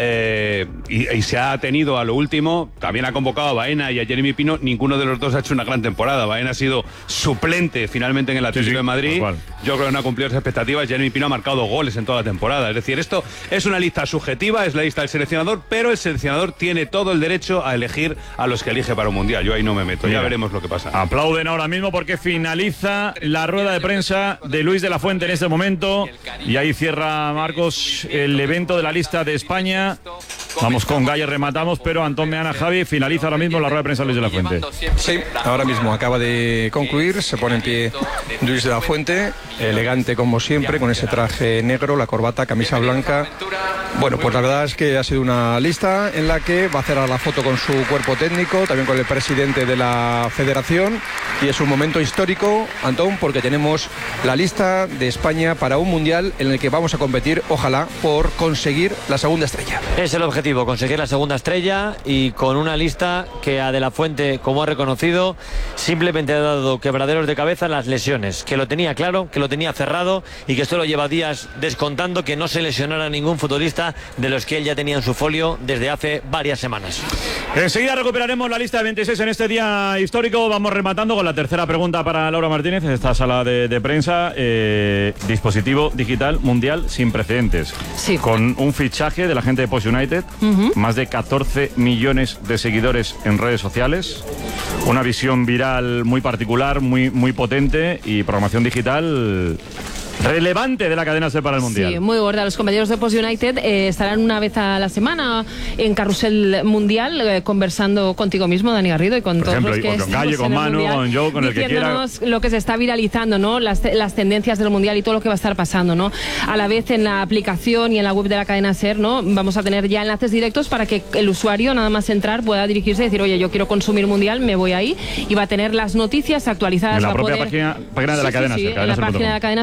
Eh, y, y se ha tenido a lo último, también ha convocado a Baena y a Jeremy Pino, ninguno de los dos ha hecho una gran temporada. Baena ha sido suplente finalmente en el Atlético Sí, sí, de Madrid. tal cual. Yo creo que no ha cumplido las expectativas. Jeremy Pino ha marcado dos goles en toda la temporada. Es decir, esto es una lista subjetiva, es la lista del seleccionador, pero el seleccionador tiene todo el derecho a elegir a los que elige para un mundial. Yo ahí no me meto, Mira. ya veremos lo que pasa. Aplauden ahora mismo porque finaliza la rueda de prensa de Luis de la Fuente en este momento. Y ahí cierra, Marcos, el evento de la lista de España. Vamos con Galle, rematamos, pero Antón Meana, Javi, finaliza ahora mismo la rueda de prensa de Luis de la Fuente. Sí, ahora mismo acaba de concluir, se pone en pie Luis de la Fuente, elegante como siempre, con ese traje negro, la corbata, camisa blanca. Bueno, pues la verdad es que ha sido una lista en la que va a cerrar la foto con su cuerpo técnico, también con el presidente de la federación, y es un momento histórico, Antón, porque tenemos la lista de España para un mundial en el que vamos a competir, ojalá, por conseguir la segunda estrella. Es el objetivo, conseguir la segunda estrella y con una lista que a De la Fuente, como ha reconocido, simplemente ha dado quebraderos de cabeza las lesiones, que lo tenía claro, que lo tenía cerrado y que solo lleva días descontando que no se lesionara ningún futbolista de los que él ya tenía en su folio desde hace varias semanas. Enseguida recuperaremos la lista de veintiséis en este día histórico. Vamos rematando con la tercera pregunta para Laura Martínez en esta sala de, de prensa. Eh, dispositivo digital mundial sin precedentes. Sí. Con un fichaje de la gente de Post United, Ujú. más de catorce millones de seguidores en redes sociales, una visión viral muy particular, muy, muy potente y programación digital relevante de la cadena SER para el Mundial. Sí, muy gorda. Los compañeros de Post United eh, estarán una vez a la semana en Carrusel Mundial eh, conversando contigo mismo, Dani Garrido, y con Por todos ejemplo, los y que con estamos Galle, con en el Manu, Mundial, con Joe, con el que diciéndonos lo que se está viralizando, ¿no? Las, las tendencias del Mundial y todo lo que va a estar pasando, ¿no? A la vez en la aplicación y en la web de la cadena SER, ¿no? Vamos a tener ya enlaces directos para que el usuario, nada más entrar, pueda dirigirse y decir, oye, yo quiero consumir Mundial, me voy ahí, y va a tener las noticias actualizadas. En la va a propia poder- página, página de la Sí, sí, cadena sí, SER, en la cadena ser punto com. página de la cadena SER, y también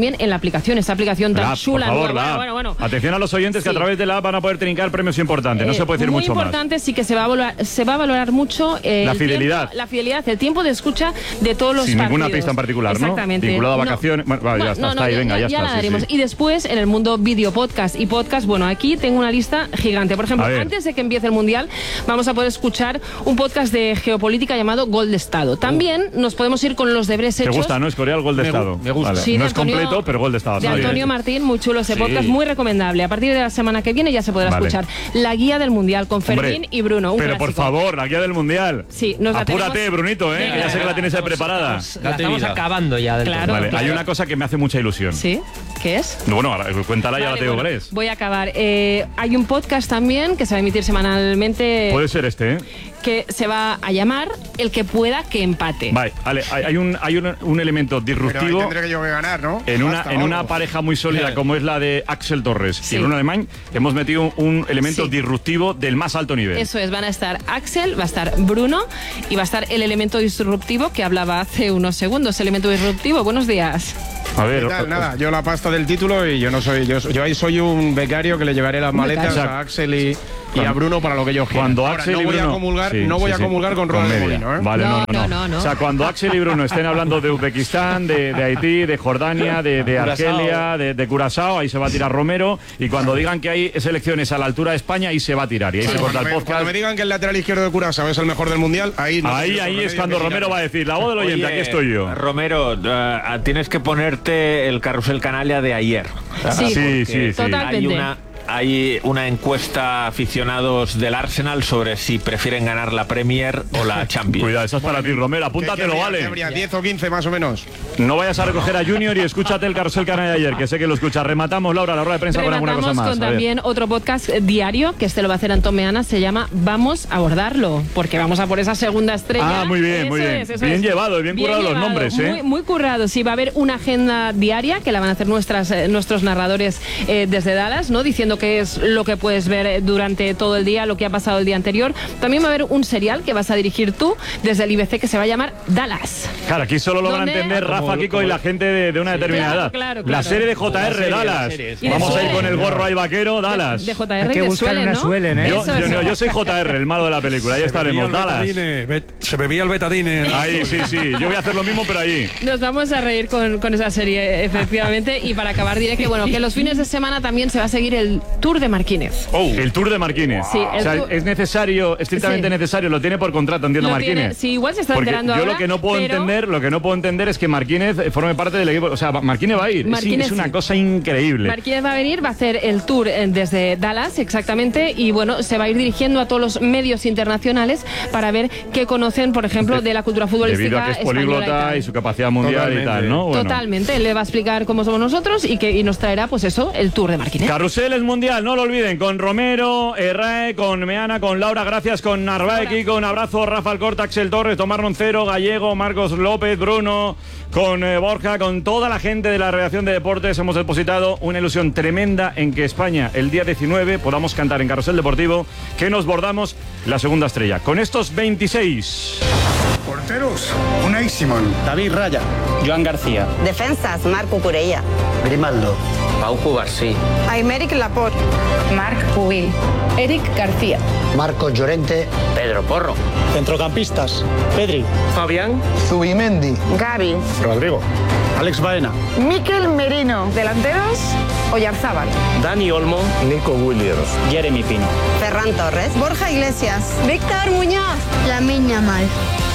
también en la aplicación, esta aplicación tan La, chula. por favor, nueva. la Bueno, bueno, bueno. Atención a los oyentes que Sí. a través de la app van a poder trincar premios importantes. No Eh, se puede decir muy mucho más. importante, sí que se va a valorar, se va a valorar mucho eh, La el fidelidad. tiempo, la fidelidad, el tiempo de escucha de todos los Sin partidos. ninguna pista en particular, ¿no? Exactamente. Vinculado a No. vacaciones. Bueno, vale, ya Bueno, está, no, está no, ahí, ya, venga, ya, ya está. la sí, daremos. sí. Y después, en el mundo video podcast y podcast, bueno, aquí tengo una lista gigante. Por ejemplo, A ver. antes de que empiece el Mundial, vamos a poder escuchar un podcast de geopolítica llamado Gol de Estado. También nos podemos ir con los deberes Te hechos. gusta, ¿no? Escorial, gol de Me gu- Estado. me gusta. Vale. Sí, de no es Antonio- completo, pero gol de Estado. De está bien. Antonio Martín, muy chulo ese Sí. podcast, muy recomendable. A partir de la semana que viene ya se podrá Vale. escuchar la guía del Mundial con Hombre, Fermín y Bruno. Un Pero por clásico. favor, la guía del Mundial. Sí, nos la Apúrate, tenemos- Brunito, ¿eh? Venga, que ya sé que la tienes ahí preparada. La estamos acabando ya del Claro. todo. Vale, claro. hay una cosa que me hace mucha ilusión. ¿Sí? ¿Qué es? Bueno, ahora, cuéntala, ya Vale, la te digo bueno, cuál es. voy a acabar. Eh, hay un podcast también que se va a emitir semanalmente Puede ser este, ¿eh? que se va a llamar El que pueda que empate. Vale, vale, hay hay un, hay un, un elemento Pero ahí disruptivo tendré que yo que ganar, ¿no? en una, Basta, en una vamos. pareja muy sólida como es la de Axel Torres Sí. y Bruno Alemán. Hemos metido un elemento Sí. disruptivo del más alto nivel. Eso es, van a estar Axel, va a estar Bruno y va a estar el elemento disruptivo que hablaba hace unos segundos. Elemento disruptivo, buenos días. A ver, ¿Qué tal? Nada, yo la pasta del título y yo no soy, yo, yo ahí soy un becario que le llevaré las Un maletas becario. a Axel y, y a Bruno para lo que yo quiera. Cuando Ahora, Axel no y voy Bruno, a comulgar, sí, no voy sí, a sí. comulgar con Ronald de media. Molino, ¿eh? Vale, no, no, no, No, no, no. O sea, cuando Axel y Bruno estén hablando de Uzbekistán, de, de Haití, de Jordania, de, de Argelia, de, de Curazao, ahí se va a tirar Romero. Y cuando digan que hay selecciones a la altura de España, ahí se va a tirar. Y ahí se corta Cuando el me, podcast. cuando me digan que el lateral izquierdo de Curazao es el mejor del mundial, ahí no Ahí, sé, ahí remedio es cuando que Romero va a decir, la voz del oyente, Oye, aquí estoy yo. Romero, eh, tienes que ponerte el carrusel canalia de ayer. Sí, Sí, sí, sí. totalmente. Hay una, hay una encuesta aficionados del Arsenal sobre si prefieren ganar la Premier o la Champions. Cuidado, eso es para ti, Romero. Apúntatelo, ¿Qué vale. habría? ¿diez o quince más o menos? No vayas a recoger a Junior y escúchate el carrusel canal de ayer, que sé que lo escuchas. Rematamos, Laura, la rueda de prensa con alguna cosa Rematamos más. con A ver. también otro podcast eh, diario, que este lo va a hacer Antón Meana, se llama Vamos a abordarlo, porque vamos a por esa segunda estrella. Ah, muy bien, Eso muy bien. es, eso Bien es. llevado, bien currado los llevado, nombres, ¿eh? Muy, muy currado, sí, va a haber una agenda diaria que la van a hacer nuestras, eh, nuestros narradores eh, desde Dallas, ¿no? Diciendo qué es lo que puedes ver eh, durante todo el día, lo que ha pasado el día anterior. También va a haber un serial que vas a dirigir tú desde el I B C que se va a llamar Dallas. Claro, aquí solo lo van a ¿Dónde? entender Rafa, Kiko y la gente de, de una determinada Claro, edad. claro, La claro. serie de J R, serie, la Dallas. serie, sí. Vamos Y de a ir con el Suelen, gorro ahí vaquero, Dallas. De J R y de Suelen, ¿no? Yo, Eso yo, es. no, yo soy J R, el malo de la película. Ahí estaremos, Dallas. Se bebía el betadine. Ahí, sí, sí. Yo voy a hacer lo mismo, pero allí. Nos vamos a reír con, con esa serie, efectivamente. Y para acabar diré que bueno, que los fines de semana también se va a seguir el Tour de Marquínez. Oh, el Tour de Marquínez. Sí, el o sea, tour- es necesario, estrictamente Sí. necesario, lo tiene por contrato, entiendo, Lo Marquínez. tiene- sí, igual se está Porque enterando yo ahora, lo que no puedo pero- entender, lo que no puedo entender es que Marquínez eh, forme parte del equipo. O sea, Marquínez va a ir. Es- Marquínez es una sí. cosa increíble. Marquínez va a venir, va a hacer el tour eh, desde Dallas, exactamente, y bueno, se va a ir dirigiendo a todos los medios internacionales para ver qué conocen, por ejemplo, de la cultura futbolística Debido a que es española y políglota tal. y, su capacidad mundial y tal, ¿no? Bueno. Totalmente, le va a explicar cómo somos nosotros y que y nos traerá, pues eso, el tour de Marquínez. Carrusel es mundial, no lo olviden, con Romero, Errae, con Meana, con Laura, gracias, con Narváez, Kiko, un abrazo, Rafa Alcorta, Axel Torres, Tomás Roncero, Gallego, Marcos López, Bruno, con eh, Borja, con toda la gente de la redacción de deportes. Hemos depositado una ilusión tremenda en que España, el día diecinueve, podamos cantar en Carrusel Deportivo que nos bordamos la segunda estrella. Con estos veintiséis... Porteros, Unai Simón. David Raya. Joan García. Defensas, Marco Curella. Grimaldo. Pau García. Aymeric Laporte. Marc Pubil. Eric García. Marcos Llorente. Pedro Porro. Centrocampistas. Pedri. Fabián. Zubimendi. Gavi. Rodrigo. Alex Baena. Mikel Merino. Delanteros, Oyarzábal. Dani Olmo. Nico Williams. Jeremy Pino. Ferran Torres. Borja Iglesias. Víctor Muñoz. Lamine Yamal.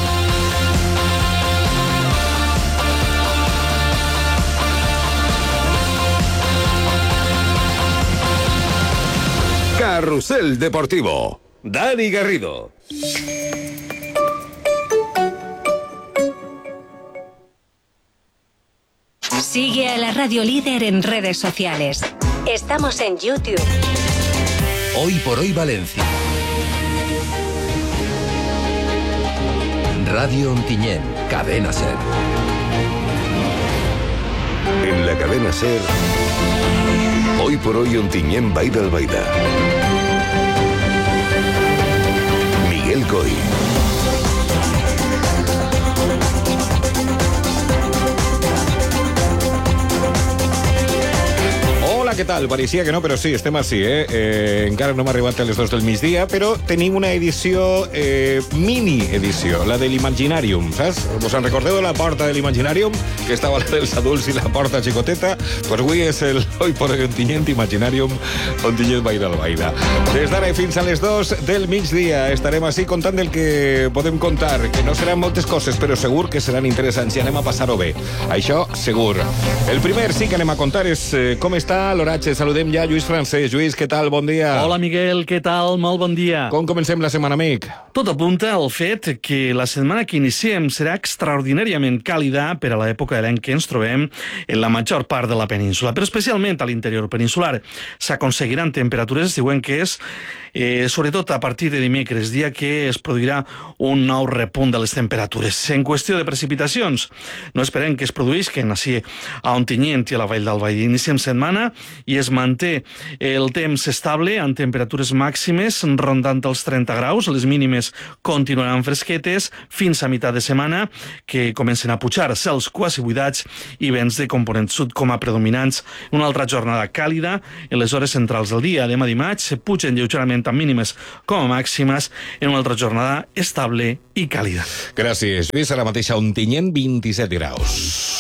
Carrusel Deportivo. Dani Garrido. Sigue a la Radio Líder en redes sociales. Estamos en YouTube. Hoy por hoy Valencia. Radio Ontinyent, Cadena Ser. En la cadena Ser. Hoy por hoy Ontinyent Baida Albaida. Miguel Coy. tal? Pareixia que no, però sí, estem així, eh? eh encara no hem arribat a les dos del migdia, però tenim una edició, eh, mini-edició, la de l'Imaginarium, saps? Us en recordeu de la porta de l'Imaginarium? Que estava la dels adults i la porta xicoteta? Pues avui és el Hoy por Hoy Ontinyent Imaginarium, Ontinyent Baida al Baida. Des d'ara fins a les dos del migdia estarem així contant del que podem contar, que no seran moltes coses, però segur que seran interessants i anem a passar-ho bé. Això, segur. El primer sí que anem a contar és eh, com està l'oratge. Saludem ja Lluís Francesc. Lluís, què tal? Bon dia. Hola, Miguel, què tal? Molt bon dia. Com comencem la setmana, amic? Tot apunta al fet que la setmana que iniciem serà extraordinàriament càlida per a l'època de l'any que ens trobem en la major part de la península, però especialment a l'interior peninsular. S'aconseguiran temperatures, diuen que és eh, sobretot a partir de dimecres, dia que es produirà un nou repunt de les temperatures. En qüestió de precipitacions, no esperem que es produïsquen així a Ontinyent i a la Vall d'Albaida. Iniciem setmana i es manté el temps estable amb temperatures màximes rondant els trenta graus, les mínimes continuaran fresquetes fins a meitat de setmana, que comencen a pujar cels quasi buidats i vents de component sud com a predominants. Una altra jornada càlida en les hores centrals del dia. Demà dimarts se pugen lleugerament amb mínimes com a màximes en una altra jornada estable i càlida. Gràcies, Lluís. Ara mateix a Ontinyent, vint-i-set graus.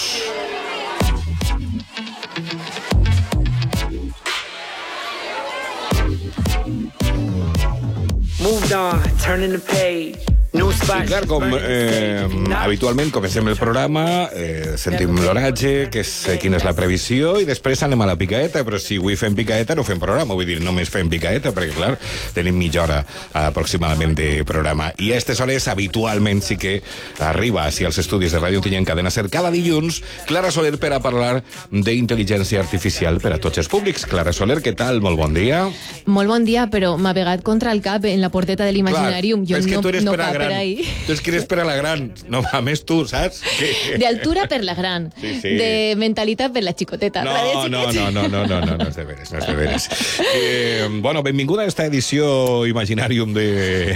Moved on, turning the page. I clar, com eh, habitualment comencem el programa, eh, sentim l'oratge, que és eh, quina és la previsió, i després anem a la picaeta, però si avui fem picaeta no fem programa, vull dir, només fem picaeta, perquè clar, tenim mitja hora aproximadament de programa. I a aquestes hores habitualment sí que arriba així als estudis de Ràdio Ontinyent Cadena Ser cada dilluns Clara Soler per a parlar d'intel·ligència artificial per a tots els públics. Clara Soler, què tal? Molt bon dia. Molt bon dia, però m'ha pegat contra el cap en la porteta de l'Imaginarium. Jo no, no cap per ahí. Tu és que eres per a la gran. No, a més tu, saps? Que... De altura per la gran. Sí, sí. De mentalitat per la xicoteta. No, no, no, no, no, no, no, no és de veres, no és de veres. Eh, bueno, benvinguda a esta edició Imaginarium de...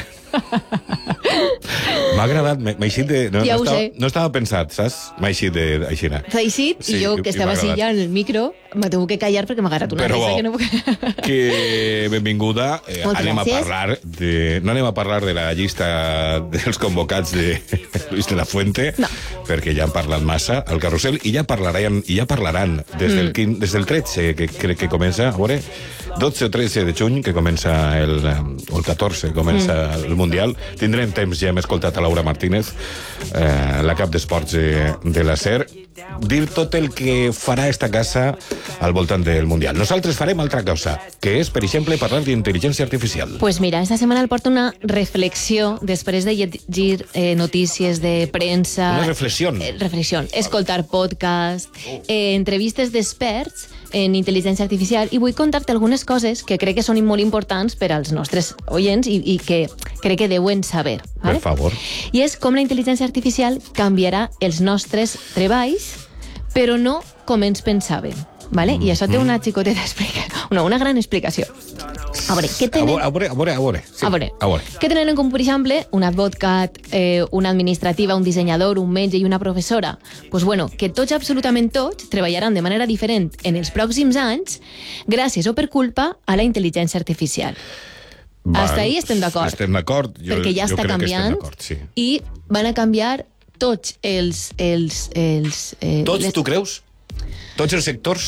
M'ha agradat, m'ha eixit de... No, ja no, estava, sé. no estava pensat, saps? M'ha eixit de... Aixina. S'ha eixit sí, i jo, que estava així ja en el micro, m'ha tingut que callar perquè m'ha agarrat una Però risa bo, que no puc... que benvinguda. Eh, anem gràcies. a parlar de... No anem a parlar de la llista dels convocats de Luis de la Fuente, no. perquè ja han parlat massa al carrusel, i ja parlaran, i ja parlaran des del, mm. des del tretze, que crec que comença, a veure, dotze o tretze de juny, que comença el, o el catorze, comença mm. el Mundial. Tindrem temps, ja hem escoltat a Laura Martínez, eh, la cap d'esports de, de la SER, dir tot el que farà esta casa al voltant del Mundial. Nosaltres farem altra cosa, que és, per exemple, parlar d'intel·ligència artificial. Pues mira, esta setmana el porta una reflexió després de llegir eh, notícies de premsa... Una reflexió. Eh, reflexió. Escoltar podcast, eh, entrevistes d'experts en intel·ligència artificial, i vull contar-te algunes coses que crec que són molt importants per als nostres oients i, i que crec que deuen saber. ¿vale? Per favor. I és com la intel·ligència artificial canviarà els nostres treballs, però no com ens pensàvem. ¿Vale? I això té una xicoteta explica... una, una gran explicació. A veure, què tenen... A veure, a veure, a veure. Sí, a veure. A veure. Què tenen en comú, per exemple, un advocat, eh, una administrativa, un dissenyador, un metge i una professora? Pues bueno, que tots, absolutament tots, treballaran de manera diferent en els pròxims anys gràcies o per culpa a la intel·ligència artificial. Val, Hasta ahí estem d'acord. Estem d'acord. Jo, perquè ja jo està canviant sí. i van a canviar tots els... els, els eh, tots, les... tu creus? Tots els sectors?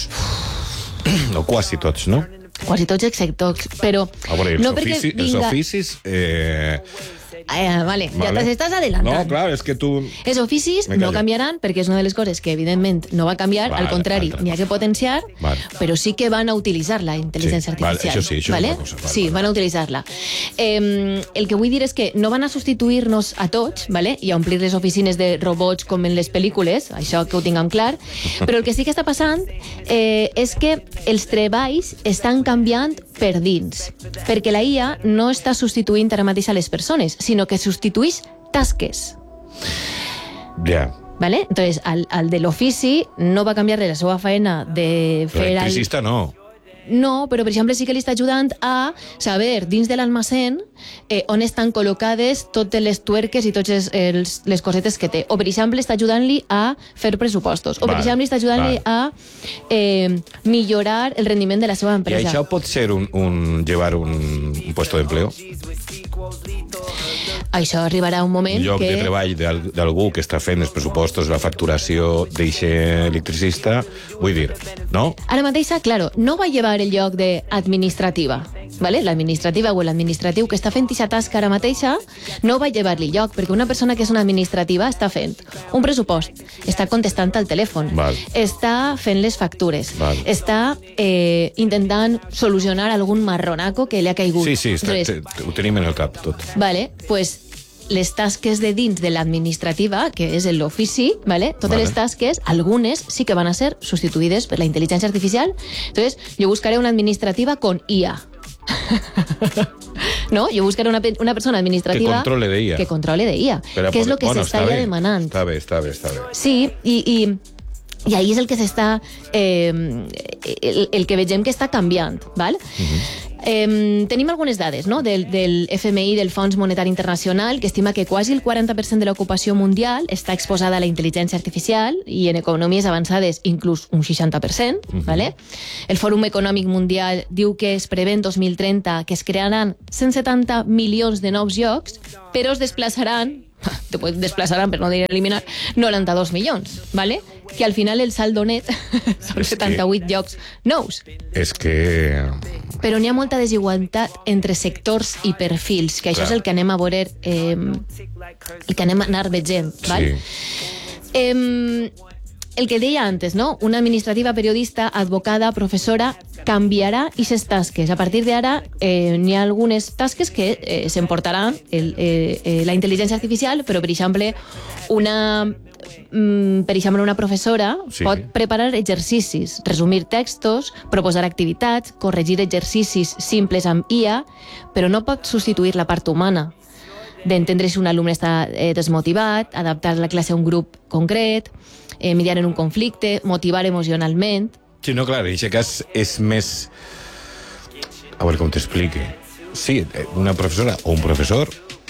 O quasi tots, no? Quasi tots els sectors, però... A veure, els, no ofici, vinga... els oficis... Eh... Eh, vale, vale, ja t'estàs adelantant. No, clar, és que tu... Els oficis no canviaran, perquè és una de les coses que, evidentment, no va canviar, vale, al contrari, n'hi ha que potenciar, vale. Però sí que van a utilitzar la intel·ligència sí, artificial. Vale, això sí, això vale? és una cosa. Vale, sí, vale. van a utilitzar-la. Eh, el que vull dir és que no van a substituir-nos a tots, vale? I a omplir les oficines de robots com en les pel·lícules, això que ho tinguem clar, però el que sí que està passant eh, és que els treballs estan canviant per dins, perquè la I A no està substituint ara mateix a les persones, sinó que substitueix tasques. Ja. Yeah. ¿Vale? Entonces, al, al de l'ofici no va canviar-li la seva feina de fer... Electricista el... no. no, però per exemple sí que li està ajudant a saber dins de l'almacén eh, on estan col·locades totes les tuerques i totes els, les cosetes que té. O per exemple està ajudant-li a fer pressupostos. O per Val, exemple està ajudant-li a eh, millorar el rendiment de la seva I empresa. això pot ser un, un llevar un, un puesto d'empleo? Això arribarà un moment Un lloc que... de treball d'al- d'algú que està fent els pressupostos, la facturació d'eixe electricista, vull dir, no? Ara mateixa, claro, no va llevar el lloc d'administrativa, ¿vale? L'administrativa o l'administratiu que està fent aquesta tasca ara mateixa no va llevar-li lloc, perquè una persona que és una administrativa està fent un pressupost, està contestant al telèfon, Val. està fent les factures, Val. està eh, intentant solucionar algun marronaco que li ha caigut. Sí, sí, està, Entonces, te- ho tenim en el cap, tot. vale, pues les tasques de dins de l'administrativa, que és l'ofici, ¿vale? Totes Vale. les tasques, algunes sí que van a ser sustituïdes per la intel·ligència artificial. Entonces, yo buscaré una administrativa con I A. No, yo buscaré una, pe- una persona administrativa Que controle de I A. que controle de I A, Però, que és el que bueno, s'està està ja bé, demanant. Està bé, està bé, està bé. Sí, i, i, i ahí és el que s'està eh, el, el que vegem que està canviant, val? Eh, tenim algunes dades, no? del, del F M I, del Fons Monetari Internacional, que estima que quasi el quaranta per cent de l'ocupació mundial està exposada a la intel·ligència artificial i en economies avançades inclús un seixanta per cent. Mhm. ¿Vale? El Fòrum Econòmic Mundial diu que es prevé en dos mil trenta que es crearan cent setanta milions de nous llocs, però es desplaçaran después desplazarán, pero no dir eliminar, noranta-dos milions, ¿vale? Que al final el saldo net són setanta-vuit llocs nous. És que... Però n'hi ha molta desigualtat entre sectors i perfils, que això Clar. és el que anem a veure, eh, el que anem a anar veient, val? Sí. Eh, el que deia antes, no? Una administrativa, periodista, advocada, professora, canviarà aquestes tasques. A partir d'ara eh, n'hi ha algunes tasques que eh, s'emportaran el, eh, eh, la intel·ligència artificial, però, per exemple, una, mm, per exemple, una professora Sí. pot preparar exercicis, resumir textos, proposar activitats, corregir exercicis simples amb I A, però no pot substituir la part humana d'entendre si un alumne està eh, desmotivat, adaptar la classe a un grup concret, eh, mediar en un conflicte, motivar emocionalment. Sí, no, clar, en aquest cas és més... A veure com t'explique. Sí, una professora o un professor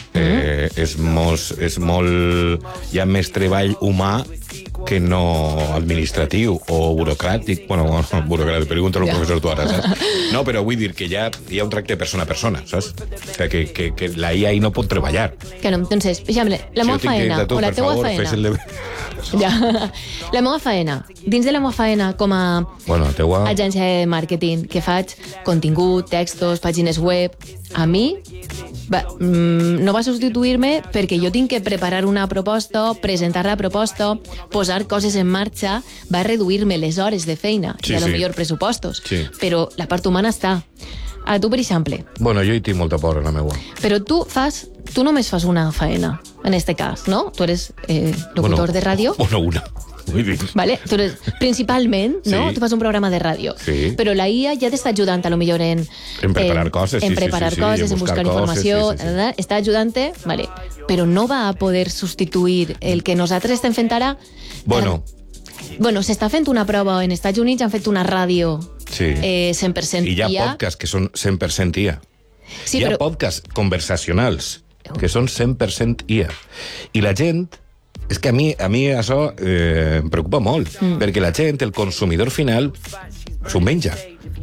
eh, és, molt, és molt... Hi ha més treball humà que no administratiu o burocràtic. Bueno, burocràtic, pregunta al Ja. professor tu ara, saps? No, però vull dir que ja hi ha un tracte persona a persona, saps? Que, que, que, que la I A ahí no pot treballar. Que no, entonces, per exemple, la Si meva jo tinc que faena dir-te tu, o la per teua favor, faena... fes el de... Ja. La meva faena, dins de la meva faena com a Bueno, la teua... agència de màrqueting, que faig contingut, textos, pàgines web, a mi va, mm, no va substituir-me perquè jo tinc que preparar una proposta, presentar la proposta, posar coses en marxa, va reduir-me les hores de feina Sí, i a lo sí. millor pressupostos, Sí. però la part humana està. A tu, per exemple, Bueno, jo hi tinc molta por, la meua. però tu fas, tu només fas una faena, en este cas, no? Tu eres eh, locutor Bueno, de ràdio. Bueno, una. Vull dir... Vale? Tu eres, principalment, no? Sí. Tu fas un programa de ràdio. Sí. Però la I A ja t'està ajudant a lo millor en... En preparar en, coses, sí, En sí, preparar sí, sí, coses, en en buscar buscar informació, coses, sí, sí, sí. ¿verdad? Està ajudant-te, vale. Però no va a poder substituir el que nosaltres estem fent ara. Bueno, Bueno, s'està fent una prova en Estats Units, han fet una ràdio sí. eh, cent per cent I hi ha I A. podcasts que són cent per cent I A. Sí, hi ha però- podcasts conversacionals que són cent per cent I A. I la gent... És que a mi, a mi això eh, em preocupa molt, Mm. perquè la gent, el consumidor final, s'ho menja.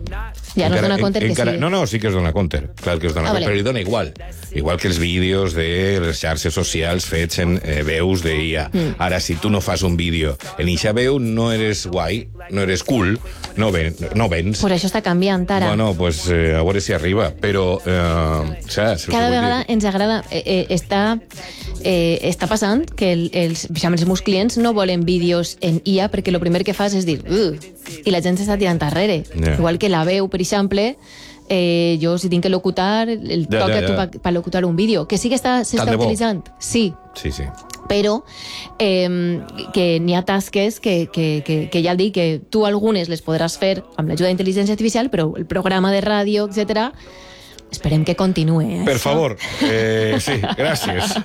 Ja no es dona compte que encara, sí. No, no, sí que es dona compte. Clar que es dona Ah, compte, vale. però li dona igual. Igual que els vídeos de les xarxes socials fets en eh, veus de I A. Mm. Ara, si tu no fas un vídeo en eixa veu, no eres guai, no eres cool, no, ven, no vens. Per això està canviant ara. Bueno, pues eh, a veure si arriba, però eh, saps? Cada vegada ens agrada, eh, eh, està, eh, està passant que el, els, per exemple, els meus clients no volen vídeos en I A perquè el primer que fas és dir "Ugh", i la gent s'està tirant darrere. Ja. Igual que la veu, per exemple, eh, jo si tinc que locutar, el Ja, toca ja, tu ja. per pa locutar un vídeo. Que sí que està- Tant s'està de bo. utilitzant, sí, Sí, sí. però eh, que n'hi ha tasques que, que, que, que ja el dic que tu algunes les podràs fer amb l'ajuda d'intel·ligència artificial, però el programa de ràdio, etcètera, esperem que continuï. Eh, per això. favor, eh, sí, gràcies.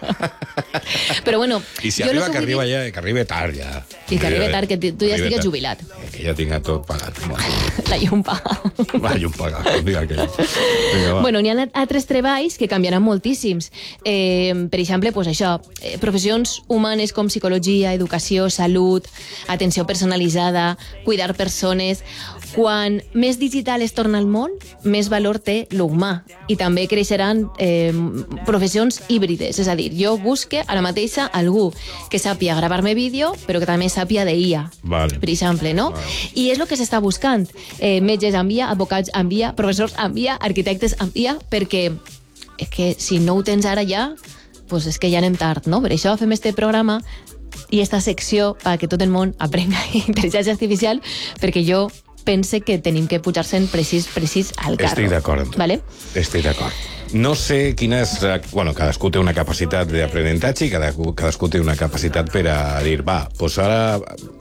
Però bueno, I si jo arriba, lo que vull arriba dir- ja, que arribi tard ja. I que arribi tard, que tu ja Arribi estigues tard. jubilat. Que ja tinga tot pagat. La llum paga. Va, llum pagat, com diga aquell. Vinga, va. Bueno, n'hi ha altres treballs que canviaran moltíssims. Eh, per exemple, pues això, eh, professions humanes com psicologia, educació, salut, atenció personalitzada, cuidar persones. Quan més digital es torna al món, més valor té l'humà. I també creixeran eh, professions híbrides. És a dir, jo busque a la mateixa algú que sàpia gravar-me vídeo, però que també sàpia de I A, Vale. per exemple, no? Vale. I és el que s'està buscant. Eh, metges amb I A, advocats amb I A, professors amb I A, arquitectes amb I A, perquè és que si no ho tens ara ja, pues és que ja anem tard, no? Per això fem este programa i esta secció perquè tot el món aprenga intel·ligència artificial, perquè jo pense que tenim que pujar-se'n precís, precís al carro. Estic d'acord amb tu. Vale? Estic d'acord. No sé quina és... eh, Bueno, cadascú té una capacitat d'aprenentatge i cadascú, cadascú té una capacitat per a dir, va, doncs ara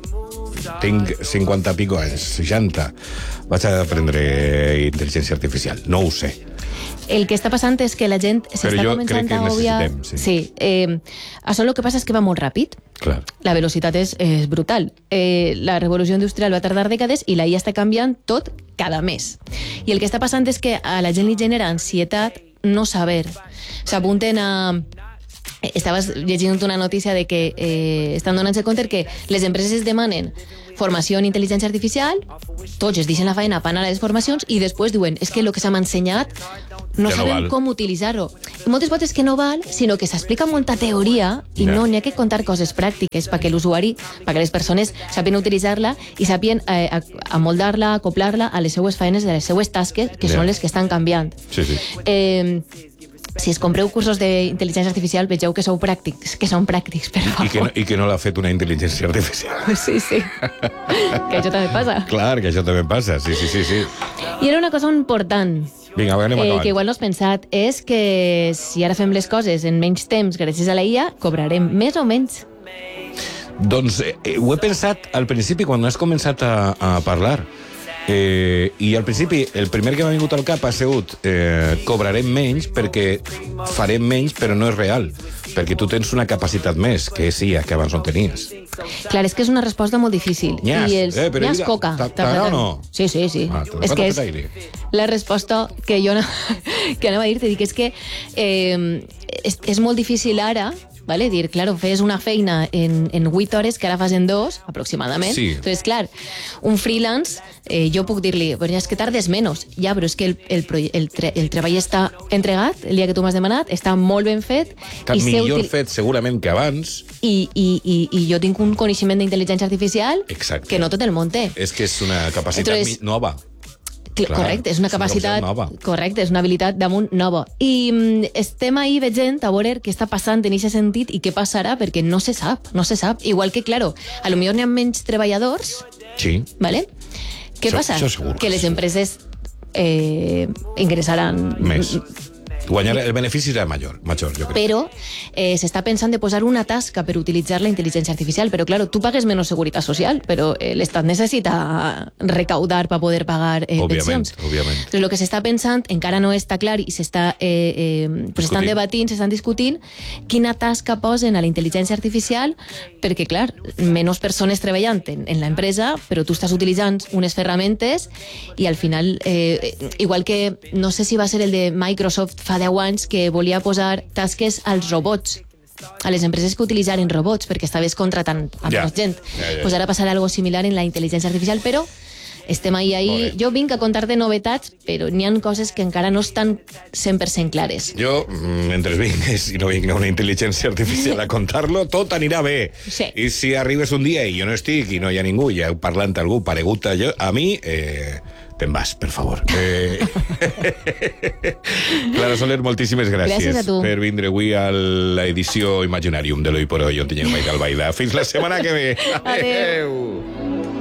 tinc cinquanta pico anys, seixanta, vaig a aprendre intel·ligència artificial. No ho sé. El que està passant és que la gent s'està jo començant crec que a obviar... necessitem, sí. sí eh, això el que passa és que va molt ràpid. Clar. La velocitat és, és brutal. Eh, la revolució industrial va tardar dècades i la I A està canviant tot cada mes. I el que està passant és que a la gent li genera ansietat no saber. S'apunten a... Estaves llegint una notícia de que eh, estan donant-se compte que les empreses demanen formació en intel·ligència artificial, tots es deixen la feina per anar a les formacions i després diuen, és que el que s'ha ensenyat no Ja no sabem val. com utilitzar-ho. I moltes vegades que no val, sinó que s'explica molta teoria i Ja. no n'hi ha que contar coses pràctiques perquè l'usuari, perquè les persones sàpien utilitzar-la i sàpien eh, amoldar-la, acoplar-la a les seues feines, a les seues tasques, que Ja. són les que estan canviant. Sí, sí. Eh, si es compreu cursos d'intel·ligència artificial, vegeu que sou pràctics, que són pràctics, per favor. I que, no, i que no l'ha fet una intel·ligència artificial. Sí, sí. Que això també passa. Clar, que això també passa, sí, sí, sí. sí. I era una cosa important, Vinga, anem eh, acabant. que igual no has pensat, és que si ara fem les coses en menys temps gràcies a la I A, cobrarem més o menys. Doncs eh, ho he pensat al principi quan has començat a, a parlar. Eh, I al principi el primer que m'ha vingut al cap ha sigut eh, cobrarem menys perquè farem menys, però no és real. Perquè tu tens una capacitat més, que és I A, que abans no tenies. Clar, és que és una resposta molt difícil. Nyas, I els, eh, però nyas mira, coca. t'ha- t'agrada o no? Sí, sí, sí. Ah, te és que és pot aire. la resposta que jo no, que anava a dir-te. Dic, és que eh, és, és molt difícil ara, ¿vale? Dir, claro, fes una feina en, en vuit hores que ara fas en dos, aproximadament. Sí. Entonces, clar, un freelance, eh, jo puc dir-li, però és que tardes menys. Ja, però és que el, el, proye- el, tre el treball està entregat, el dia que tu m'has demanat, està molt ben fet. Està i sé millor util- fet segurament que abans. I, i, i, i jo tinc un coneixement d'intel·ligència artificial Exacte. que no tot el món té. És que és una capacitat Entonces- mi- nova. Clar, correcte, és una és una capacitat opció nova. correcte, és una habilitat damunt nova. I mm, estem ahí veient a veure què està passant en aquest sentit i què passarà, perquè no se sap, no se sap. Igual que, claro, a lo millor n'hi ha menys treballadors, Sí. ¿vale? Què Això- passa? això segur que Que les empreses eh, ingressaran Més. Guanyar el benefici serà major, major, jo crec. però eh, s'està pensant de posar una tasca per utilitzar la intel·ligència artificial, però claro, tu pagues menys seguretat social, però eh, l'Estat necessita recaudar per poder pagar eh, Òbviament, pensions. òbviament. Entonces, el que s'està pensant encara no està clar i s'està eh, eh, pues estan Discutint. debatint, s'estan discutint quina tasca posen a la intel·ligència artificial, perquè, clar, menys persones treballant en, en l'empresa, però tu estàs utilitzant unes ferramentes i al final, eh, igual que no sé si va ser el de Microsoft fa deu anys que volia posar tasques als robots, a les empreses que utilitzaren robots, perquè estaves contratant a Ja. més gent. Ja, ja, ja. Pues ara passarà algo similar en la intel·ligència artificial, però estem ahí, Molt ahí. bé. Jo vinc a contar-te novetats, però n'hi ha coses que encara no estan cent per cent clares. Jo, mm, mentre vingues i no vinga una intel·ligència artificial a contar-lo, tot anirà bé. Sí. I si arribes un dia i jo no estic i no hi ha ningú, i heu parlant algú paregut a, jo, a mi, eh, te'n vas, per favor. Eh... Clara Soler, moltíssimes gràcies, Gràcies a tu. per vindre avui a l'edició Imaginarium de l'Hoy por Hoy, on tingueu Michael Baida. Fins la setmana que ve. Adéu.